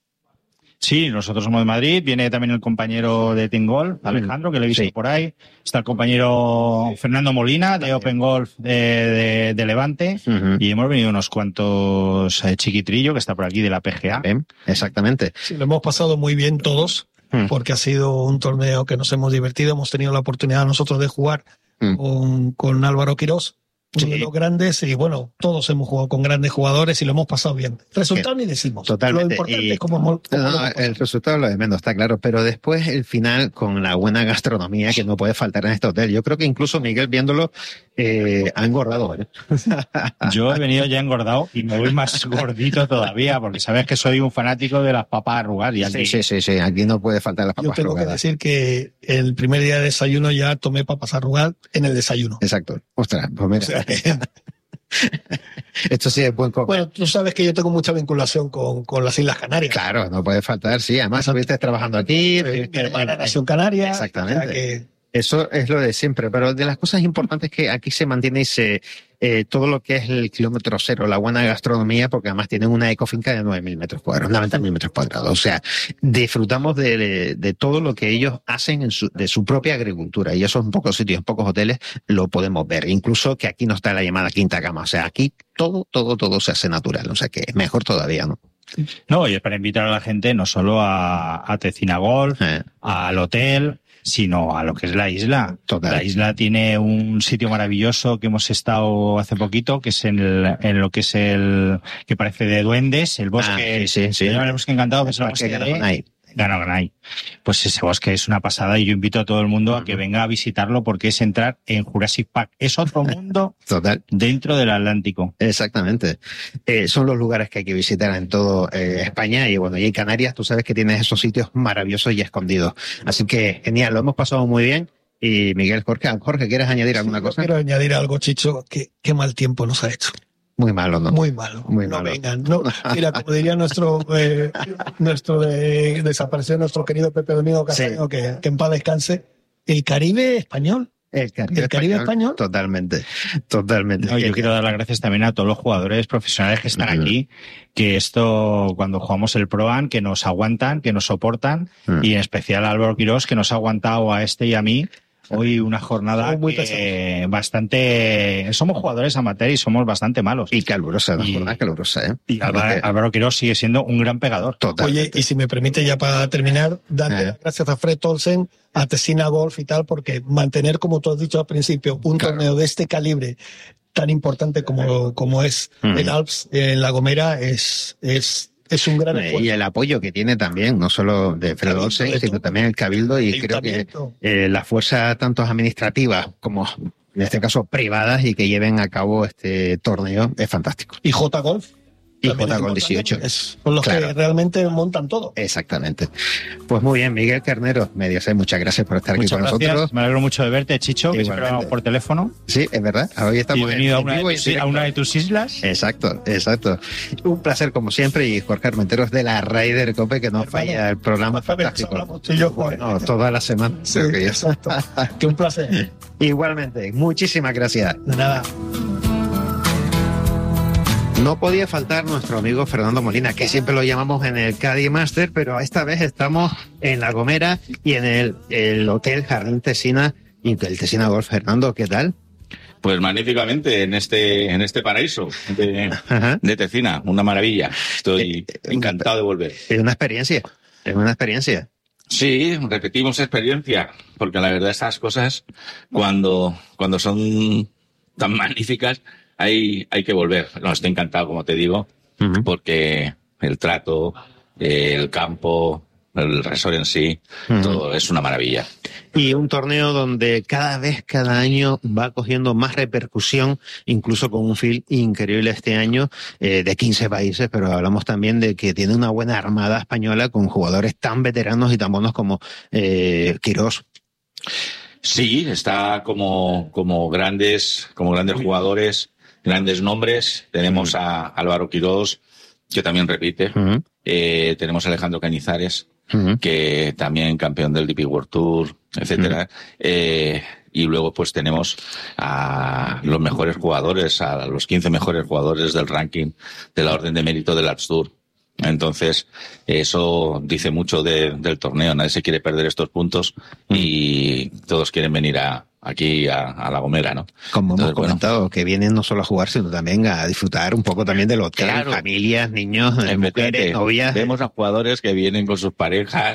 Sí, nosotros somos de Madrid, viene también el compañero de Team Golf, Alejandro, que le he visto por ahí, está el compañero Fernando Molina de Open Golf de Levante y hemos venido unos cuantos Chiquitrillo, que está por aquí de la PGA. Exactamente. Sí, lo hemos pasado muy bien todos, porque ha sido un torneo que nos hemos divertido, hemos tenido la oportunidad nosotros de jugar con Álvaro Quirós uno de los grandes, y bueno, todos hemos jugado con grandes jugadores y lo hemos pasado bien. Resultado ni decimos. Totalmente. Lo importante es cómo el resultado es lo de menos, está claro, pero después el final con la buena gastronomía que no puede faltar en este hotel. Yo creo que incluso Miguel, viéndolo, ha engordado. Yo he venido ya engordado y me voy más gordito todavía, porque sabes que soy un fanático de las papas arrugadas. Y aquí... Sí, aquí no puede faltar las papas arrugadas. Yo tengo que decir que el primer día de desayuno ya tomé papas arrugadas en el desayuno. Exacto. Ostras, pues mira. O sea, esto sí es buen comer. Bueno, tú sabes que yo tengo mucha vinculación con las Islas Canarias. Claro, no puede faltar, sí. Además, estuviste trabajando aquí. Mi hermana nació en Canarias. Exactamente. O sea que... Eso es lo de siempre, pero de las cosas importantes que aquí se mantiene todo lo que es el kilómetro cero, la buena gastronomía, porque además tienen una ecofinca de 9.000 metros cuadrados, 90.000 metros cuadrados. O sea, disfrutamos de todo lo que ellos hacen de su propia agricultura, y eso en pocos sitios, en pocos hoteles lo podemos ver. Incluso que aquí no está la llamada quinta cama. O sea, aquí todo se hace natural. O sea, que mejor todavía, ¿no? No, y es para invitar a la gente no solo a Tecina Golf, al hotel, sino a lo que es la isla. Total. La isla tiene un sitio maravilloso que hemos estado hace poquito, que es en lo que es que parece de duendes, el bosque. Sí. El bosque encantado, que es el bosque de Ganogranay. Pues ese bosque es una pasada y yo invito a todo el mundo a que venga a visitarlo, porque es entrar en Jurassic Park. Es otro mundo total dentro del Atlántico. Exactamente. Son los lugares que hay que visitar en todo España, y bueno, y en Canarias tú sabes que tienes esos sitios maravillosos y escondidos. Así que genial, lo hemos pasado muy bien. Y Miguel, Jorge, ¿quieres añadir alguna cosa? Quiero añadir algo, Chicho. Qué mal tiempo nos ha hecho. Muy malo, ¿no? Muy malo. No vengan. No. Mira, como diría nuestro desaparecido, nuestro querido Pepe Domingo Castaño, que en paz descanse, el Caribe español. El Caribe español. Totalmente. No, yo quiero dar las gracias también a todos los jugadores profesionales que están aquí, que cuando jugamos el Pro-Am, que nos aguantan, que nos soportan, y en especial a Álvaro Quirós, que nos ha aguantado a este y a mí. Hoy una jornada bastante... Somos jugadores amateur y somos bastante malos. Y calurosa, una jornada calurosa, ¿eh? Y Álvaro Quirós sigue siendo un gran pegador. Totalmente. Oye, y si me permite ya para terminar, darle gracias a Fred Olsen, a Tecina Golf y tal, porque mantener, como tú has dicho al principio, un torneo de este calibre tan importante como es el Alps en La Gomera es un gran esfuerzo. Y el apoyo que tiene también, no solo de Fred Olsen, sino también el Cabildo, y creo que la fuerza tanto administrativas como, en este caso, privadas, y que lleven a cabo este torneo es fantástico. Y J Golf. Y J Golf 18. Son los que realmente montan todo. Exactamente. Pues muy bien, Miguel Carnero, Mediaset, muchas gracias por estar aquí con nosotros. Me alegro mucho de verte, Chicho, que siempre hablamos por teléfono. Sí, es verdad. Hoy estamos venido a una de tus islas. Exacto. Un placer como siempre, y Jorge Armenteros de la Ryder Cope, que no falla el programa fantástico. Bueno, toda la semana. Sí, exacto. Que un placer. Igualmente, muchísimas gracias. De nada. No podía faltar nuestro amigo Fernando Molina, que siempre lo llamamos en el Caddy Master, pero esta vez estamos en La Gomera y en el Hotel Jardín Tecina y el Tecina Golf. Fernando, ¿qué tal? Pues magníficamente en este paraíso de Tecina, una maravilla. Estoy encantado de volver. Es una experiencia. Sí, repetimos experiencia, porque la verdad estas cosas, cuando son tan magníficas, hay que volver. No, estoy encantado, como te digo, porque el trato, el campo, el resort en sí, todo es una maravilla. Y un torneo donde cada año va cogiendo más repercusión, incluso con un field increíble este año, de 15 países, pero hablamos también de que tiene una buena armada española con jugadores tan veteranos y tan buenos como Quirós. Sí, está como grandes jugadores, grandes nombres. Tenemos a Álvaro Quirós, que también repite. Tenemos a Alejandro Cañizares, que también campeón del DP World Tour, etcétera. Y luego pues tenemos a los mejores jugadores, a los 15 mejores jugadores del ranking de la Orden de Mérito del Alps Tour. Entonces, eso dice mucho del torneo. Nadie se quiere perder estos puntos y todos quieren venir aquí a La Gomera, ¿no? Como hemos comentado, que vienen no solo a jugar, sino también a disfrutar un poco también del hotel, claro. Familias, niños, mujeres, novias. Vemos a jugadores que vienen con sus parejas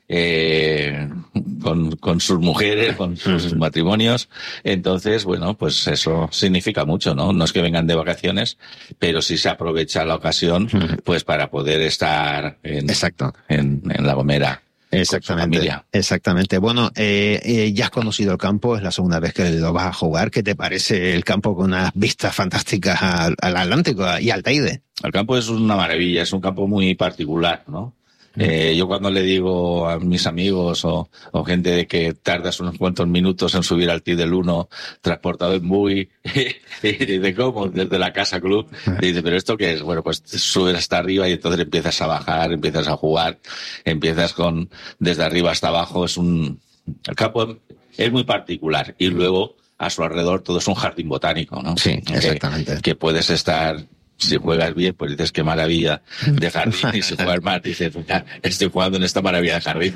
con sus mujeres, con sus matrimonios. Entonces, bueno, pues eso significa mucho, ¿no? No es que vengan de vacaciones, pero sí se aprovecha la ocasión, pues para poder estar en La Gomera. Exactamente. Bueno, ya has conocido el campo, es la segunda vez que lo vas a jugar. ¿Qué te parece el campo con unas vistas fantásticas al Atlántico y al Teide? El campo es una maravilla, es un campo muy particular, ¿no? Yo cuando le digo a mis amigos o gente de que tardas unos cuantos minutos en subir al TI del 1 transportado en buggy, y dice, ¿cómo? Desde la Casa Club. Y dice, ¿pero esto qué es? Bueno, pues subes hasta arriba y entonces empiezas a bajar, empiezas a jugar, empiezas desde arriba hasta abajo. El campo es muy particular. Y luego, a su alrededor, todo es un jardín botánico, ¿no? Sí, exactamente. Que puedes estar... Si juegas bien, pues dices qué maravilla de jardín, y si juegas mal, dices, estoy jugando en esta maravilla de jardín.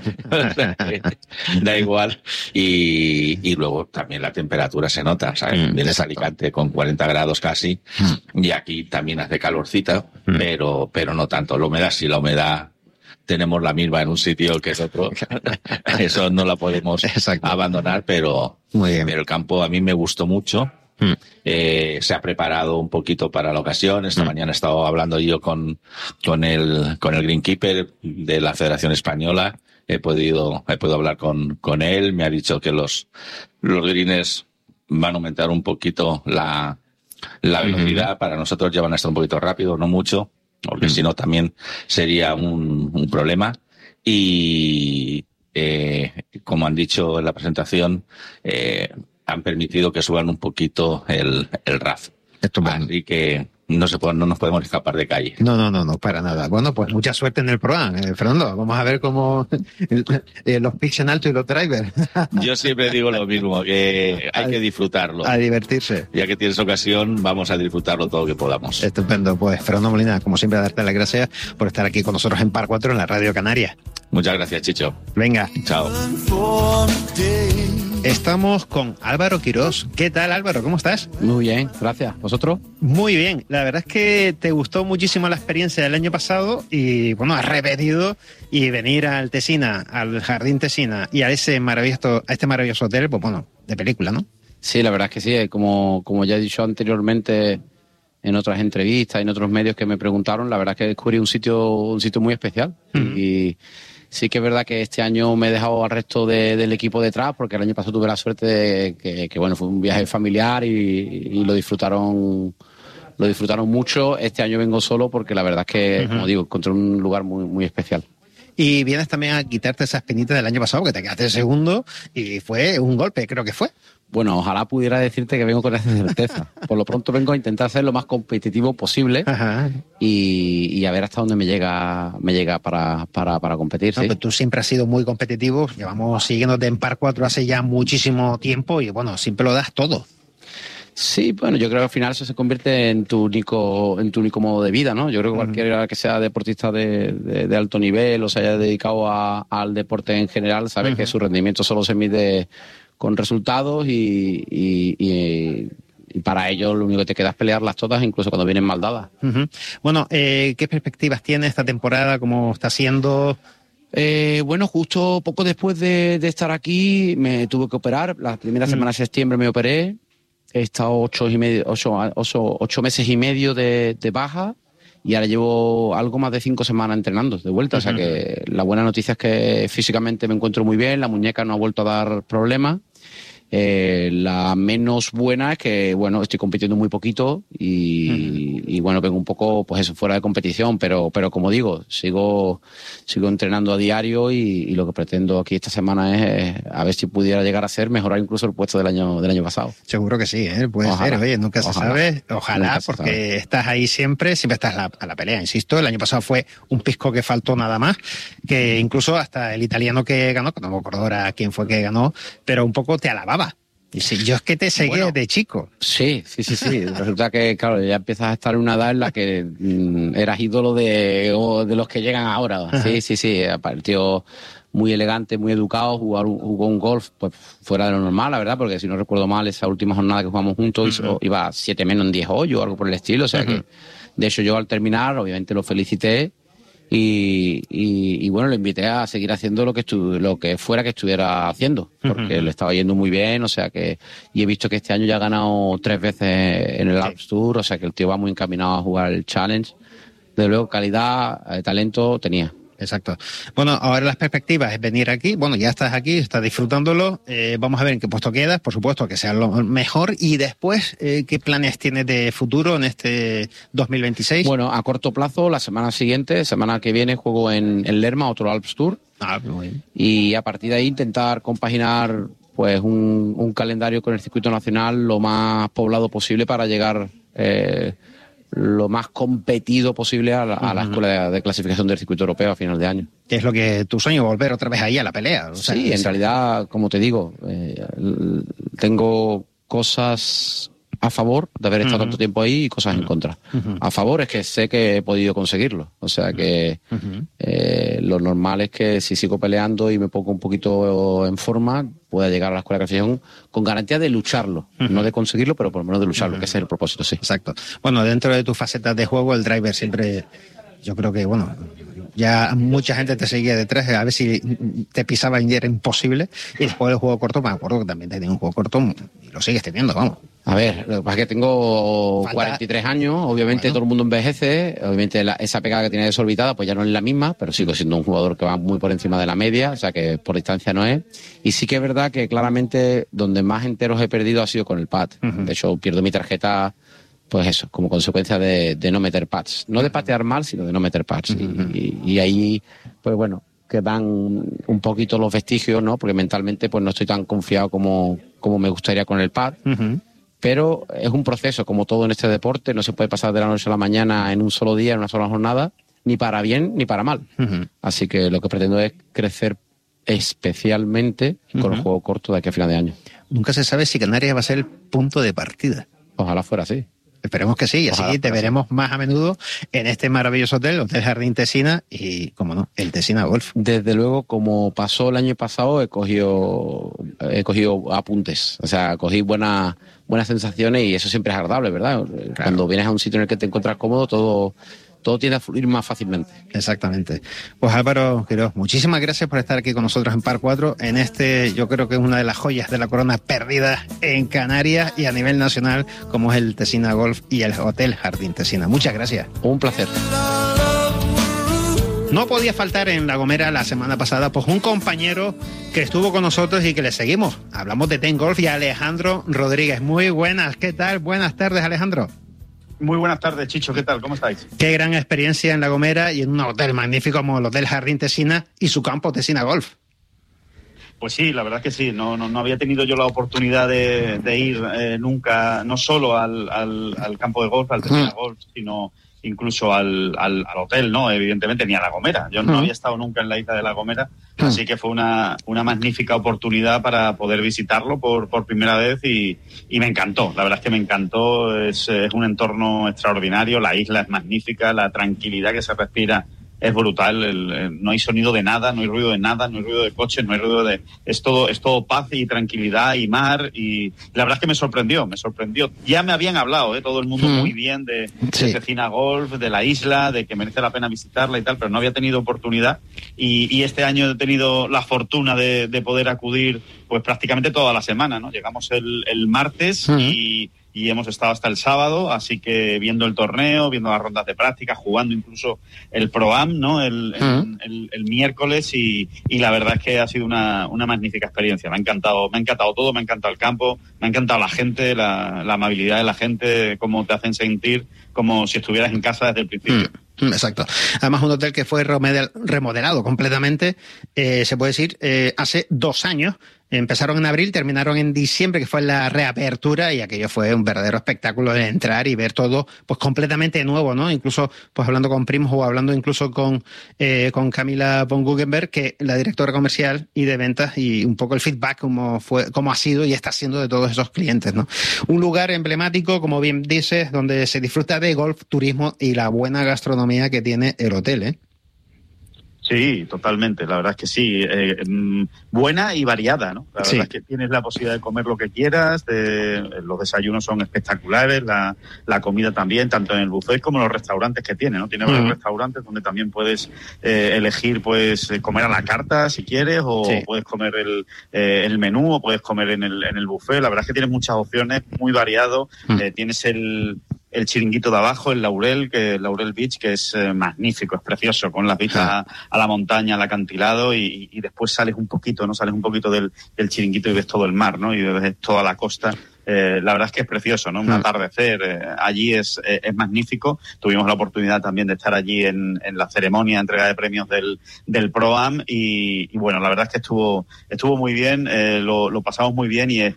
Da igual. Y luego también la temperatura se nota, ¿sabes? Vienes a Alicante con 40 grados casi, y aquí también hace calorcita, pero no tanto. La humedad, sí, la humedad tenemos la misma en un sitio que es otro. Eso no la podemos abandonar, pero el campo a mí me gustó mucho. Se ha preparado un poquito para la ocasión. Esta mañana he estado hablando yo con el greenkeeper de la Federación Española. He podido hablar con él. Me ha dicho que los greens van a aumentar un poquito la velocidad. Para nosotros ya van a estar un poquito rápido, no mucho, porque si no también sería un problema. Y como han dicho en la presentación, han permitido que suban un poquito el RAF. Así que no nos podemos escapar de calle. No, para nada. Bueno, pues mucha suerte en el programa, Fernando. Vamos a ver cómo los pitch en alto y los drivers. Yo siempre digo lo mismo, que hay que disfrutarlo. A divertirse. Ya que tienes ocasión, vamos a disfrutarlo todo lo que podamos. Estupendo. Pues Fernando Molina, como siempre, darte las gracias por estar aquí con nosotros en Par 4 en la Radio Canaria. Muchas gracias, Chicho. Venga. Chao. Estamos con Álvaro Quirós. ¿Qué tal, Álvaro? ¿Cómo estás? Muy bien, gracias. ¿Vosotros? Muy bien. La verdad es que te gustó muchísimo la experiencia del año pasado y, bueno, has repetido, y venir al Tesina, al Jardín Tesina y a este maravilloso hotel, pues bueno, de película, ¿no? Sí, la verdad es que sí. Como ya he dicho anteriormente en otras entrevistas y en otros medios que me preguntaron, la verdad es que descubrí un sitio muy especial. Y sí que es verdad que este año me he dejado al resto del equipo detrás, porque el año pasado tuve la suerte de que bueno, fue un viaje familiar y lo disfrutaron mucho. Este año vengo solo porque la verdad es que, como digo, encontré un lugar muy, muy especial. Y vienes también a quitarte esa espinita del año pasado, que te quedaste segundo y fue un golpe, creo que fue. Bueno, ojalá pudiera decirte que vengo con esa certeza. Por lo pronto vengo a intentar ser lo más competitivo posible. Y a ver hasta dónde me llega para competir. No, ¿sí? Pero tú siempre has sido muy competitivo. Llevamos siguiéndote en Par 4 hace ya muchísimo tiempo y bueno, siempre lo das todo. Sí, bueno, yo creo que al final eso se convierte en tu único modo de vida, ¿no? Yo creo que cualquiera que sea deportista de alto nivel o se haya dedicado al deporte en general sabe que su rendimiento solo se mide con resultados y para ello lo único que te queda es pelearlas todas, incluso cuando vienen mal dadas. Bueno, ¿qué perspectivas tiene esta temporada? ¿Cómo está siendo? Bueno, justo poco después de estar aquí me tuve que operar. La primera semana de septiembre me operé. He estado 8 meses y medio de baja y ahora llevo algo más de 5 semanas entrenando de vuelta. O sea que la buena noticia es que físicamente me encuentro muy bien, la muñeca no ha vuelto a dar problemas. La menos buena es que, bueno, estoy compitiendo muy poquito y bueno, vengo un poco, pues eso, fuera de competición, pero como digo, sigo entrenando a diario y lo que pretendo aquí esta semana es a ver si pudiera llegar a ser mejorar incluso el puesto del año pasado. Seguro que sí, puede ser, oye, nunca se sabe, ojalá, porque estás ahí siempre estás a la pelea, insisto. El año pasado fue un pisco que faltó nada más, que incluso hasta el italiano que ganó, que no me acuerdo ahora quién fue que ganó, pero un poco te alababa. Y sí, yo es que te seguí de chico. Sí. Resulta que, claro, ya empiezas a estar en una edad en la que eras ídolo de los que llegan ahora. Sí. El tío muy elegante, muy educado, jugó un golf pues fuera de lo normal, la verdad, porque si no recuerdo mal, esa última jornada que jugamos juntos iba 7 menos en 10 hoyos o algo por el estilo. O sea que, de hecho, yo al terminar, obviamente lo felicité. Y bueno, le invité a seguir haciendo lo que fuera que estuviera haciendo, porque le estaba yendo muy bien, o sea que, y he visto que este año ya ha ganado 3 veces en el Alps Tour, o sea que el tío va muy encaminado a jugar el Challenge. De luego, calidad, talento tenía. Exacto. Bueno, ahora las perspectivas es venir aquí. Bueno, ya estás aquí, estás disfrutándolo. Vamos a ver en qué puesto quedas. Por supuesto, que sea lo mejor. Y después, ¿qué planes tienes de futuro en este 2026? Bueno, a corto plazo, la semana que viene, juego en Lerma, otro Alps Tour. Muy bien. Y a partir de ahí intentar compaginar pues un calendario con el circuito nacional lo más poblado posible para llegar lo más competido posible a la escuela de clasificación del circuito europeo a final de año. ¿Qué es lo que tu sueño, volver otra vez ahí a la pelea? O sea, sí, en realidad, como te digo, tengo cosas a favor de haber estado tanto tiempo ahí y cosas en contra. A favor es que sé que he podido conseguirlo. O sea que lo normal es que si sigo peleando y me pongo un poquito en forma, pueda llegar a la escuela de clasificación con garantía de lucharlo. No de conseguirlo, pero por lo menos de lucharlo, que ese es el propósito, sí. Exacto. Bueno, dentro de tus facetas de juego, el driver siempre, yo creo que, bueno, ya mucha gente te seguía detrás, a ver si te pisaba y era imposible. Y después del juego corto, me acuerdo que también tenía un juego corto y lo sigues teniendo, vamos. A ver, lo que pasa es que tengo 43 años, obviamente todo el mundo envejece, obviamente esa pegada que tiene desorbitada pues ya no es la misma, pero sigo siendo un jugador que va muy por encima de la media, o sea que por distancia no es. Y sí que es verdad que claramente donde más enteros he perdido ha sido con el pad. De hecho, pierdo mi tarjeta, pues eso, como consecuencia de no meter pads. No de patear mal, sino de no meter pads. Y ahí, pues bueno, quedan un poquito los vestigios, ¿no? Porque mentalmente pues no estoy tan confiado como me gustaría con el pad. Pero es un proceso, como todo en este deporte, no se puede pasar de la noche a la mañana en un solo día, en una sola jornada, ni para bien ni para mal. Así que lo que pretendo es crecer especialmente con el juego corto de aquí a final de año. Nunca se sabe si Canarias va a ser el punto de partida. Ojalá fuera así. Esperemos que sí, y así te veremos más a menudo en este maravilloso hotel, Hotel Jardín Tesina y, como no, el Tesina Golf. Desde luego, como pasó el año pasado, he cogido apuntes, o sea, cogí buenas sensaciones y eso siempre es agradable, ¿verdad? Claro. Cuando vienes a un sitio en el que te encuentras cómodo, todo tiende a fluir más fácilmente. Exactamente. Pues Álvaro Quirós, muchísimas gracias por estar aquí con nosotros en Par 4, en yo creo que es una de las joyas de la corona perdidas en Canarias y a nivel nacional, como es el Tesina Golf y el Hotel Jardín Tesina. Muchas gracias. Un placer. No podía faltar en La Gomera la semana pasada, pues un compañero que estuvo con nosotros y que le seguimos. Hablamos de Ten Golf y Alejandro Rodríguez. Muy buenas, ¿qué tal? Buenas tardes, Alejandro. Muy buenas tardes, Chicho, ¿qué tal? ¿Cómo estáis? Qué gran experiencia en La Gomera y en un hotel magnífico como el Hotel Jardín Tesina y su campo Tesina Golf. Pues sí, la verdad que sí, no había tenido yo la oportunidad de ir nunca, no solo al campo de golf, al Tesina Golf, sino incluso al hotel, ¿no? Evidentemente, ni a La Gomera. Yo no había estado nunca en la isla de La Gomera, así que fue una magnífica oportunidad para poder visitarlo por primera vez y me encantó. La verdad es que me encantó, es un entorno extraordinario, la isla es magnífica, la tranquilidad que se respira es brutal, no hay sonido de nada, no hay ruido de nada, no hay ruido de coches, no hay ruido de... Es todo paz y tranquilidad y mar, y la verdad es que me sorprendió. Ya me habían hablado, todo el mundo muy bien de Tesina Golf, de la isla, de que merece la pena visitarla y tal, pero no había tenido oportunidad y este año he tenido la fortuna de poder acudir pues prácticamente toda la semana, ¿no? Llegamos el martes y hemos estado hasta el sábado, así que viendo el torneo, viendo las rondas de práctica, jugando incluso el Pro-Am, ¿no? El miércoles y la verdad es que ha sido una magnífica experiencia. Me ha encantado todo, me ha encantado el campo, me ha encantado la gente, la amabilidad de la gente, cómo te hacen sentir como si estuvieras en casa desde el principio. Exacto. Además, un hotel que fue remodelado completamente, se puede decir, hace 2 años. Empezaron en abril, terminaron en diciembre, que fue la reapertura, y aquello fue un verdadero espectáculo de entrar y ver todo pues completamente nuevo, ¿no? Incluso pues hablando con primos o hablando incluso con Camila von Guggenberg, que la directora comercial y de ventas, y un poco el feedback cómo ha sido y está siendo de todos esos clientes, ¿no? Un lugar emblemático, como bien dices, donde se disfruta de golf, turismo y la buena gastronomía que tiene el hotel, ¿eh? Sí, totalmente. La verdad es que sí. Buena y variada, ¿no? La verdad es que tienes la posibilidad de comer lo que quieras. Los desayunos son espectaculares. La comida también, tanto en el buffet como en los restaurantes que tiene, ¿no? Tiene varios restaurantes donde también puedes elegir, pues, comer a la carta si quieres, o puedes comer el menú, o puedes comer en el buffet. La verdad es que tienes muchas opciones, muy variado. Tienes el chiringuito de abajo, el Laurel Beach, que es magnífico, es precioso, con las vistas a la montaña, al acantilado, y después sales un poquito del chiringuito y ves todo el mar, ¿no? Y ves toda la costa. La verdad es que es precioso, ¿no? Un atardecer allí es magnífico. Tuvimos la oportunidad también de estar allí en la ceremonia de entrega de premios del Pro-Am, y bueno, la verdad es que estuvo muy bien, lo pasamos muy bien, y es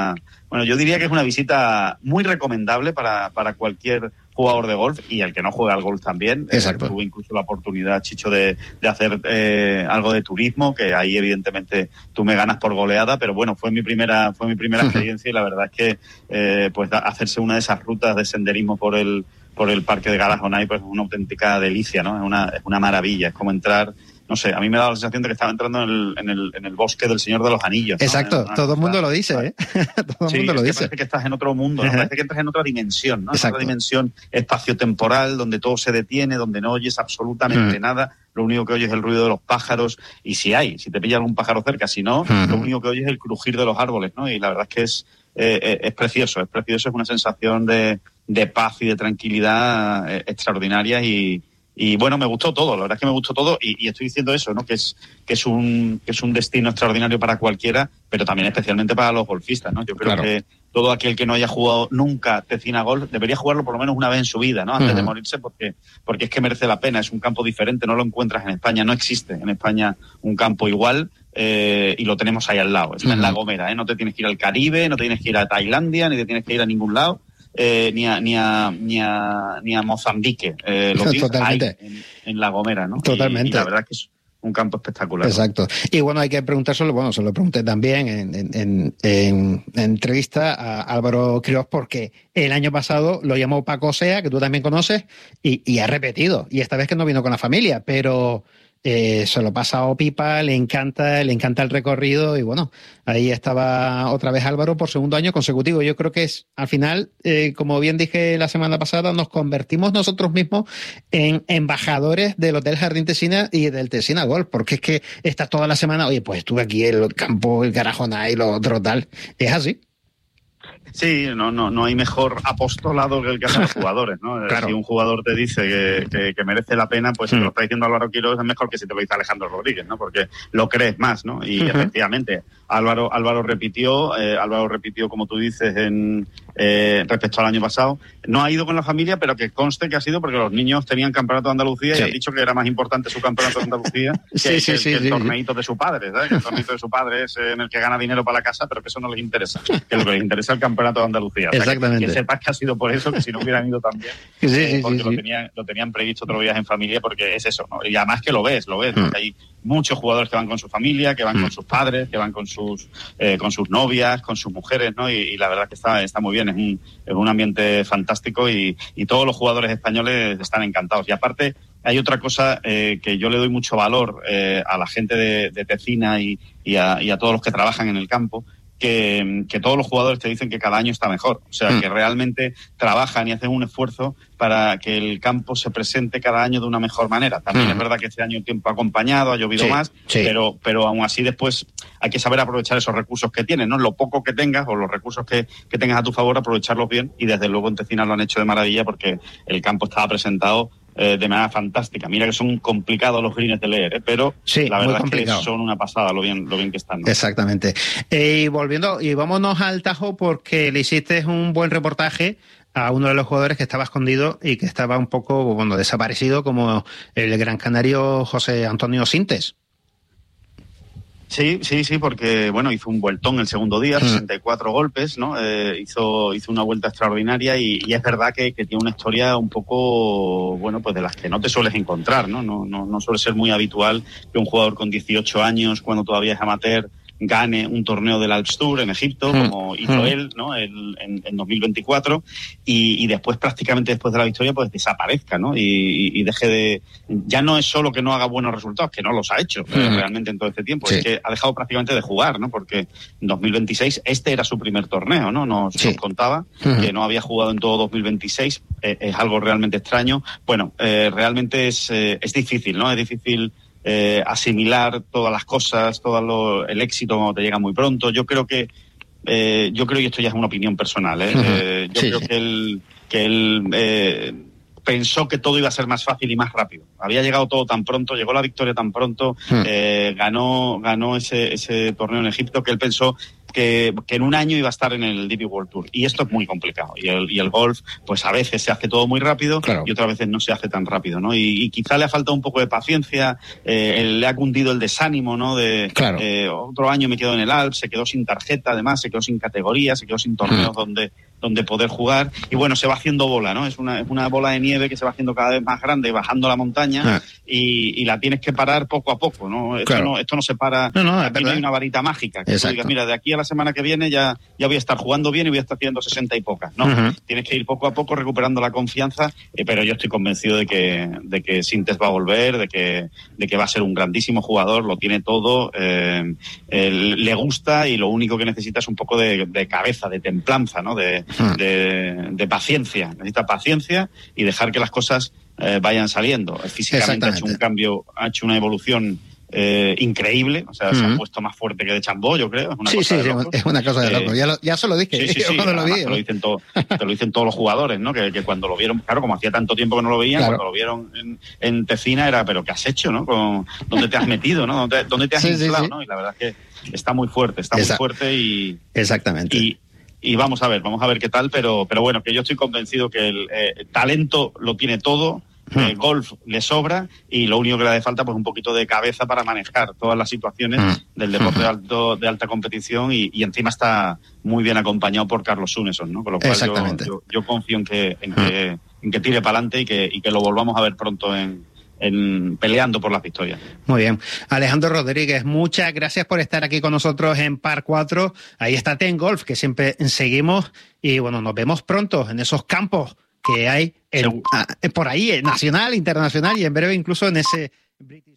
yo diría que es una visita muy recomendable para cualquier jugador de golf, y el que no juega al golf también. Tuve incluso la oportunidad, Chicho, de hacer algo de turismo, que ahí evidentemente tú me ganas por goleada, pero bueno, fue mi primera experiencia, y la verdad es que pues hacerse una de esas rutas de senderismo por el parque de Galajonay, pues es una auténtica delicia, ¿no? Es una maravilla, es como entrar, no sé, a mí me da la sensación de que estaba entrando en el bosque del Señor de los Anillos, ¿no? Exacto, todo el mundo lo dice, ¿eh? Todo el mundo lo dice. Parece que estás en otro mundo, ¿no? Parece que entras en otra dimensión, ¿no? En otra dimensión espaciotemporal, donde todo se detiene, donde no oyes absolutamente nada. Lo único que oyes es el ruido de los pájaros, y si te pilla algún pájaro cerca, si no, lo único que oyes es el crujir de los árboles, ¿no? Y la verdad es que es precioso, es una sensación de paz y de tranquilidad extraordinaria, y bueno, me gustó todo, la verdad es que me gustó todo, y estoy diciendo eso, ¿no? Que es un destino extraordinario para cualquiera, pero también especialmente para los golfistas, ¿no? Yo creo que todo aquel que no haya jugado nunca Tecina Golf debería jugarlo por lo menos una vez en su vida, ¿no? Antes de morirse, porque es que merece la pena. Es un campo diferente, no lo encuentras en España, no existe en España un campo igual, y lo tenemos ahí al lado, está en La Gomera, ¿eh? No te tienes que ir al Caribe, no te tienes que ir a Tailandia, ni te tienes que ir a ningún lado. Ni a Mozambique, lo tienes ahí en La Gomera, ¿no? Totalmente. Y la verdad es que es un campo espectacular. Exacto. Y bueno, hay que preguntárselo, se lo pregunté también en entrevista a Álvaro Quirós, porque el año pasado lo llamó Paco Sea, que tú también conoces, y ha repetido. Y esta vez que no vino con la familia, pero se lo ha pasado pipa, le encanta el recorrido, y bueno, ahí estaba otra vez Álvaro por segundo año consecutivo. Yo creo que al final, como bien dije la semana pasada, nos convertimos nosotros mismos en embajadores del Hotel Jardín Tesina y del Tesina Golf, porque es que estás toda la semana, oye, pues estuve aquí en el campo, el Garajonay, lo otro tal. Es así. Sí, no hay mejor apostolado que el que hacen los jugadores, ¿no? Claro. Si un jugador te dice que merece la pena, pues si te lo está diciendo Álvaro Quirós, es mejor que si te lo dice Alejandro Rodríguez, ¿no? Porque lo crees más, ¿no? Y efectivamente, Álvaro repitió, como tú dices, respecto al año pasado. No ha ido con la familia, pero que conste que ha sido porque los niños tenían campeonato de Andalucía, y han dicho que era más importante su campeonato de Andalucía que el torneito de su padre, ¿sabes? Que el torneito de su padre es en el que gana dinero para la casa, pero que eso no les interesa. Que lo que les interesa es el campeonato de Andalucía. O sea, exactamente. Que sepas que ha sido por eso, que si no hubieran ido también, porque lo tenían previsto otro viaje en familia, porque es eso, ¿no? Y además que lo ves, porque hay muchos jugadores que van con su familia, que van con sus padres, que van con sus novias, con sus mujeres, ¿no? Y la verdad que está muy bien, es un ambiente fantástico, y todos los jugadores españoles están encantados. Y aparte, hay otra cosa que yo le doy mucho valor a la gente de Tecina y a todos los que trabajan en el campo, que todos los jugadores te dicen que cada año está mejor. O sea, que realmente trabajan y hacen un esfuerzo para que el campo se presente cada año de una mejor manera. También es verdad que este año el tiempo ha acompañado, ha llovido más, pero aún así después hay que saber aprovechar esos recursos que tienes, ¿no? Lo poco que tengas o los recursos que tengas a tu favor, aprovecharlos bien, y desde luego en Tecina lo han hecho de maravilla, porque el campo estaba presentado de manera fantástica. Mira que son complicados los greens de leer, pero la verdad es que son una pasada lo bien que están, ¿no? Exactamente. Y vámonos al Tajo, porque le hiciste un buen reportaje a uno de los jugadores que estaba escondido y que estaba un poco desaparecido, como el gran canario José Antonio Sintes. Sí, porque hizo un vueltón el segundo día, 64 golpes, ¿no? Hizo una vuelta extraordinaria, y es verdad que tiene una historia un poco, pues de las que no te sueles encontrar, ¿no? No suele ser muy habitual que un jugador con 18 años, cuando todavía es amateur, gane un torneo del Alps Tour en Egipto, como hizo él, ¿no? En 2024, y después, prácticamente después de la victoria, pues desaparezca, ¿no? Y deje de... Ya no es solo que no haga buenos resultados, que no los ha hecho realmente en todo este tiempo, es que ha dejado prácticamente de jugar, ¿no? Porque en 2026 este era su primer torneo, ¿no? Nos contaba que no había jugado en todo 2026, es algo realmente extraño. Bueno, realmente es difícil, ¿no? Es difícil asimilar todas las cosas, el éxito cuando te llega muy pronto. Yo creo, y esto ya es una opinión personal, creo que él pensó que todo iba a ser más fácil y más rápido. Había llegado todo tan pronto, llegó la victoria tan pronto, ganó ese torneo en Egipto, que él pensó que en un año iba a estar en el DP World Tour. Y esto es muy complicado. Y el golf, pues a veces se hace todo muy rápido, y otras veces no se hace tan rápido, ¿no? Y quizá le ha faltado un poco de paciencia, le ha cundido el desánimo, ¿no? Otro año me quedo en el Alps, se quedó sin tarjeta, además, se quedó sin categoría, se quedó sin torneos donde poder jugar. Y bueno, se va haciendo bola, ¿no? Es una bola de nieve que se va haciendo cada vez más grande, bajando la montaña, y la tienes que parar poco a poco, ¿no? Esto no se para. Aquí no hay una varita mágica que tú digas, mira, de aquí a la semana que viene ya voy a estar jugando bien y voy a estar haciendo 60 y pocas, ¿no? Tienes que ir poco a poco recuperando la confianza, pero yo estoy convencido de que Sintes va a volver, de que va a ser un grandísimo jugador, lo tiene todo, le gusta, y lo único que necesita es un poco de cabeza, de templanza, ¿no? De paciencia. Necesita paciencia y dejar que las cosas vayan saliendo. Físicamente ha hecho un cambio, ha hecho una evolución increíble, o sea, se ha puesto más fuerte que de Chambó, yo creo. Es una cosa de loco. Ya se lo dije. Cuando lo vi. Te lo dicen todos los jugadores, ¿no? Que cuando lo vieron, claro, como hacía tanto tiempo que no lo veían, cuando lo vieron en Tecina era, pero ¿qué has hecho, no? ¿Dónde te has metido, no? ¿Dónde te has inflado, no? Y la verdad es que está muy fuerte, y... Exactamente. Y vamos a ver qué tal, pero bueno, que yo estoy convencido que el talento lo tiene todo, golf le sobra, y lo único que le hace falta, pues un poquito de cabeza para manejar todas las situaciones del deporte de alta competición, y encima está muy bien acompañado por Carlos Suneson, ¿no? Con lo cual yo confío en que tire para adelante y que lo volvamos a ver pronto peleando por las victorias. Muy bien. Alejandro Rodríguez, muchas gracias por estar aquí con nosotros en Par 4. Ahí está Ten Golf, que siempre seguimos, y bueno, nos vemos pronto en esos campos que hay por ahí, nacional, internacional, y en breve incluso en ese British.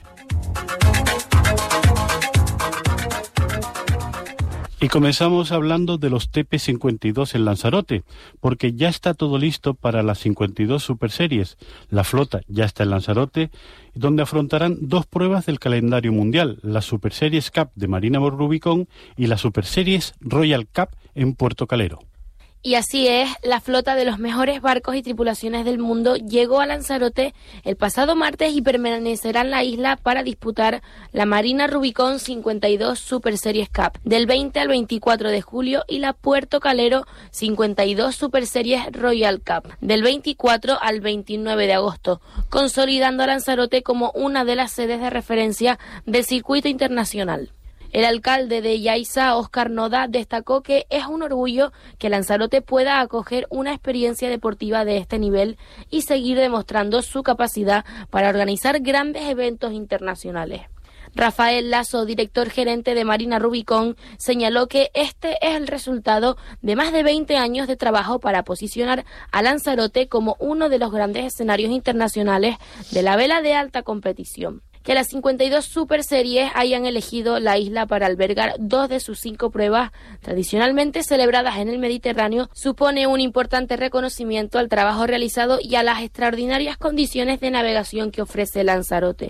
Y comenzamos hablando de los TP52 en Lanzarote, porque ya está todo listo para las 52 Super Series. La flota ya está en Lanzarote, donde afrontarán dos pruebas del calendario mundial, la Super Series Cup de Marina Rubicón y la Super Series Royal Cup en Puerto Calero. Y así es, la flota de los mejores barcos y tripulaciones del mundo llegó a Lanzarote el pasado martes y permanecerá en la isla para disputar la Marina Rubicón 52 Super Series Cup del 20 al 24 de julio y la Puerto Calero 52 Super Series Royal Cup del 24 al 29 de agosto, consolidando a Lanzarote como una de las sedes de referencia del circuito internacional. El alcalde de Yaiza, Óscar Noda, destacó que es un orgullo que Lanzarote pueda acoger una experiencia deportiva de este nivel y seguir demostrando su capacidad para organizar grandes eventos internacionales. Rafael Lazo, director gerente de Marina Rubicón, señaló que este es el resultado de más de 20 años de trabajo para posicionar a Lanzarote como uno de los grandes escenarios internacionales de la vela de alta competición. Que las 52 Super Series hayan elegido la isla para albergar 2 de sus 5 pruebas tradicionalmente celebradas en el Mediterráneo supone un importante reconocimiento al trabajo realizado y a las extraordinarias condiciones de navegación que ofrece Lanzarote.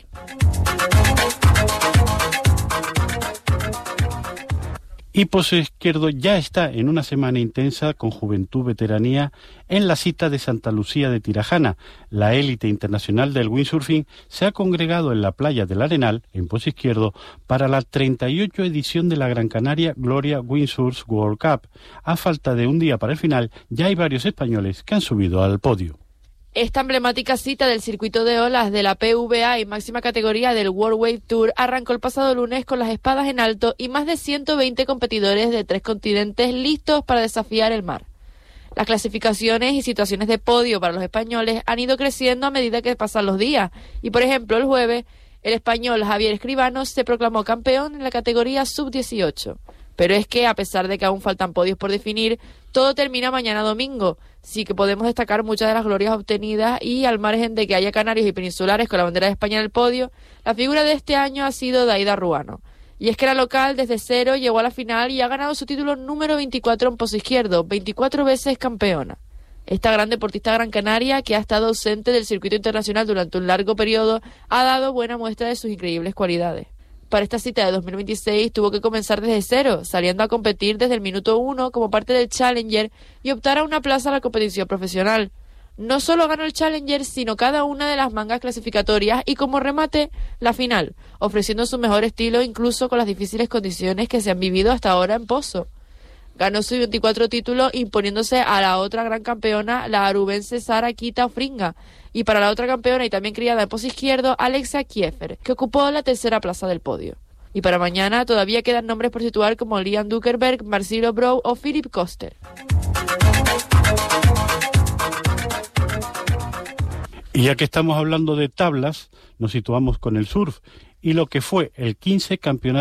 Y Pozo Izquierdo ya está en una semana intensa con Juventud Veteranía en la cita de Santa Lucía de Tirajana. La élite internacional del windsurfing se ha congregado en la playa del Arenal, en Pozo Izquierdo, para la 38 edición de la Gran Canaria Gloria Windsurf World Cup. A falta de un día para el final, ya hay varios españoles que han subido al podio. Esta emblemática cita del circuito de olas de la PVA y máxima categoría del World Wave Tour arrancó el pasado lunes con las espadas en alto y más de 120 competidores de 3 continentes listos para desafiar el mar. Las clasificaciones y situaciones de podio para los españoles han ido creciendo a medida que pasan los días y, por ejemplo, el jueves el español Javier Escribano se proclamó campeón en la categoría sub-18. Pero es que, a pesar de que aún faltan podios por definir, todo termina mañana domingo. Sí que podemos destacar muchas de las glorias obtenidas y, al margen de que haya canarios y peninsulares con la bandera de España en el podio, la figura de este año ha sido Daida Ruano. Y es que la local, desde cero, llegó a la final y ha ganado su título número 24 en pozo izquierdo, 24 veces campeona. Esta gran deportista gran canaria, que ha estado ausente del circuito internacional durante un largo periodo, ha dado buena muestra de sus increíbles cualidades. Para esta cita de 2026 tuvo que comenzar desde cero, saliendo a competir desde el minuto 1 como parte del Challenger y optar a una plaza a la competición profesional. No solo ganó el Challenger, sino cada una de las mangas clasificatorias y como remate, la final, ofreciendo su mejor estilo incluso con las difíciles condiciones que se han vivido hasta ahora en Pozo. Ganó su 24 títulos imponiéndose a la otra gran campeona, la arubense Sara Kita Ofringa, y para la otra campeona y también criada en pozo izquierdo, Alexia Kiefer, que ocupó la tercera plaza del podio. Y para mañana todavía quedan nombres por situar como Liam Duckerberg, Marcelo Brou o Philip Koster. Y ya que estamos hablando de tablas, nos situamos con el surf y lo que fue el 15 campeonato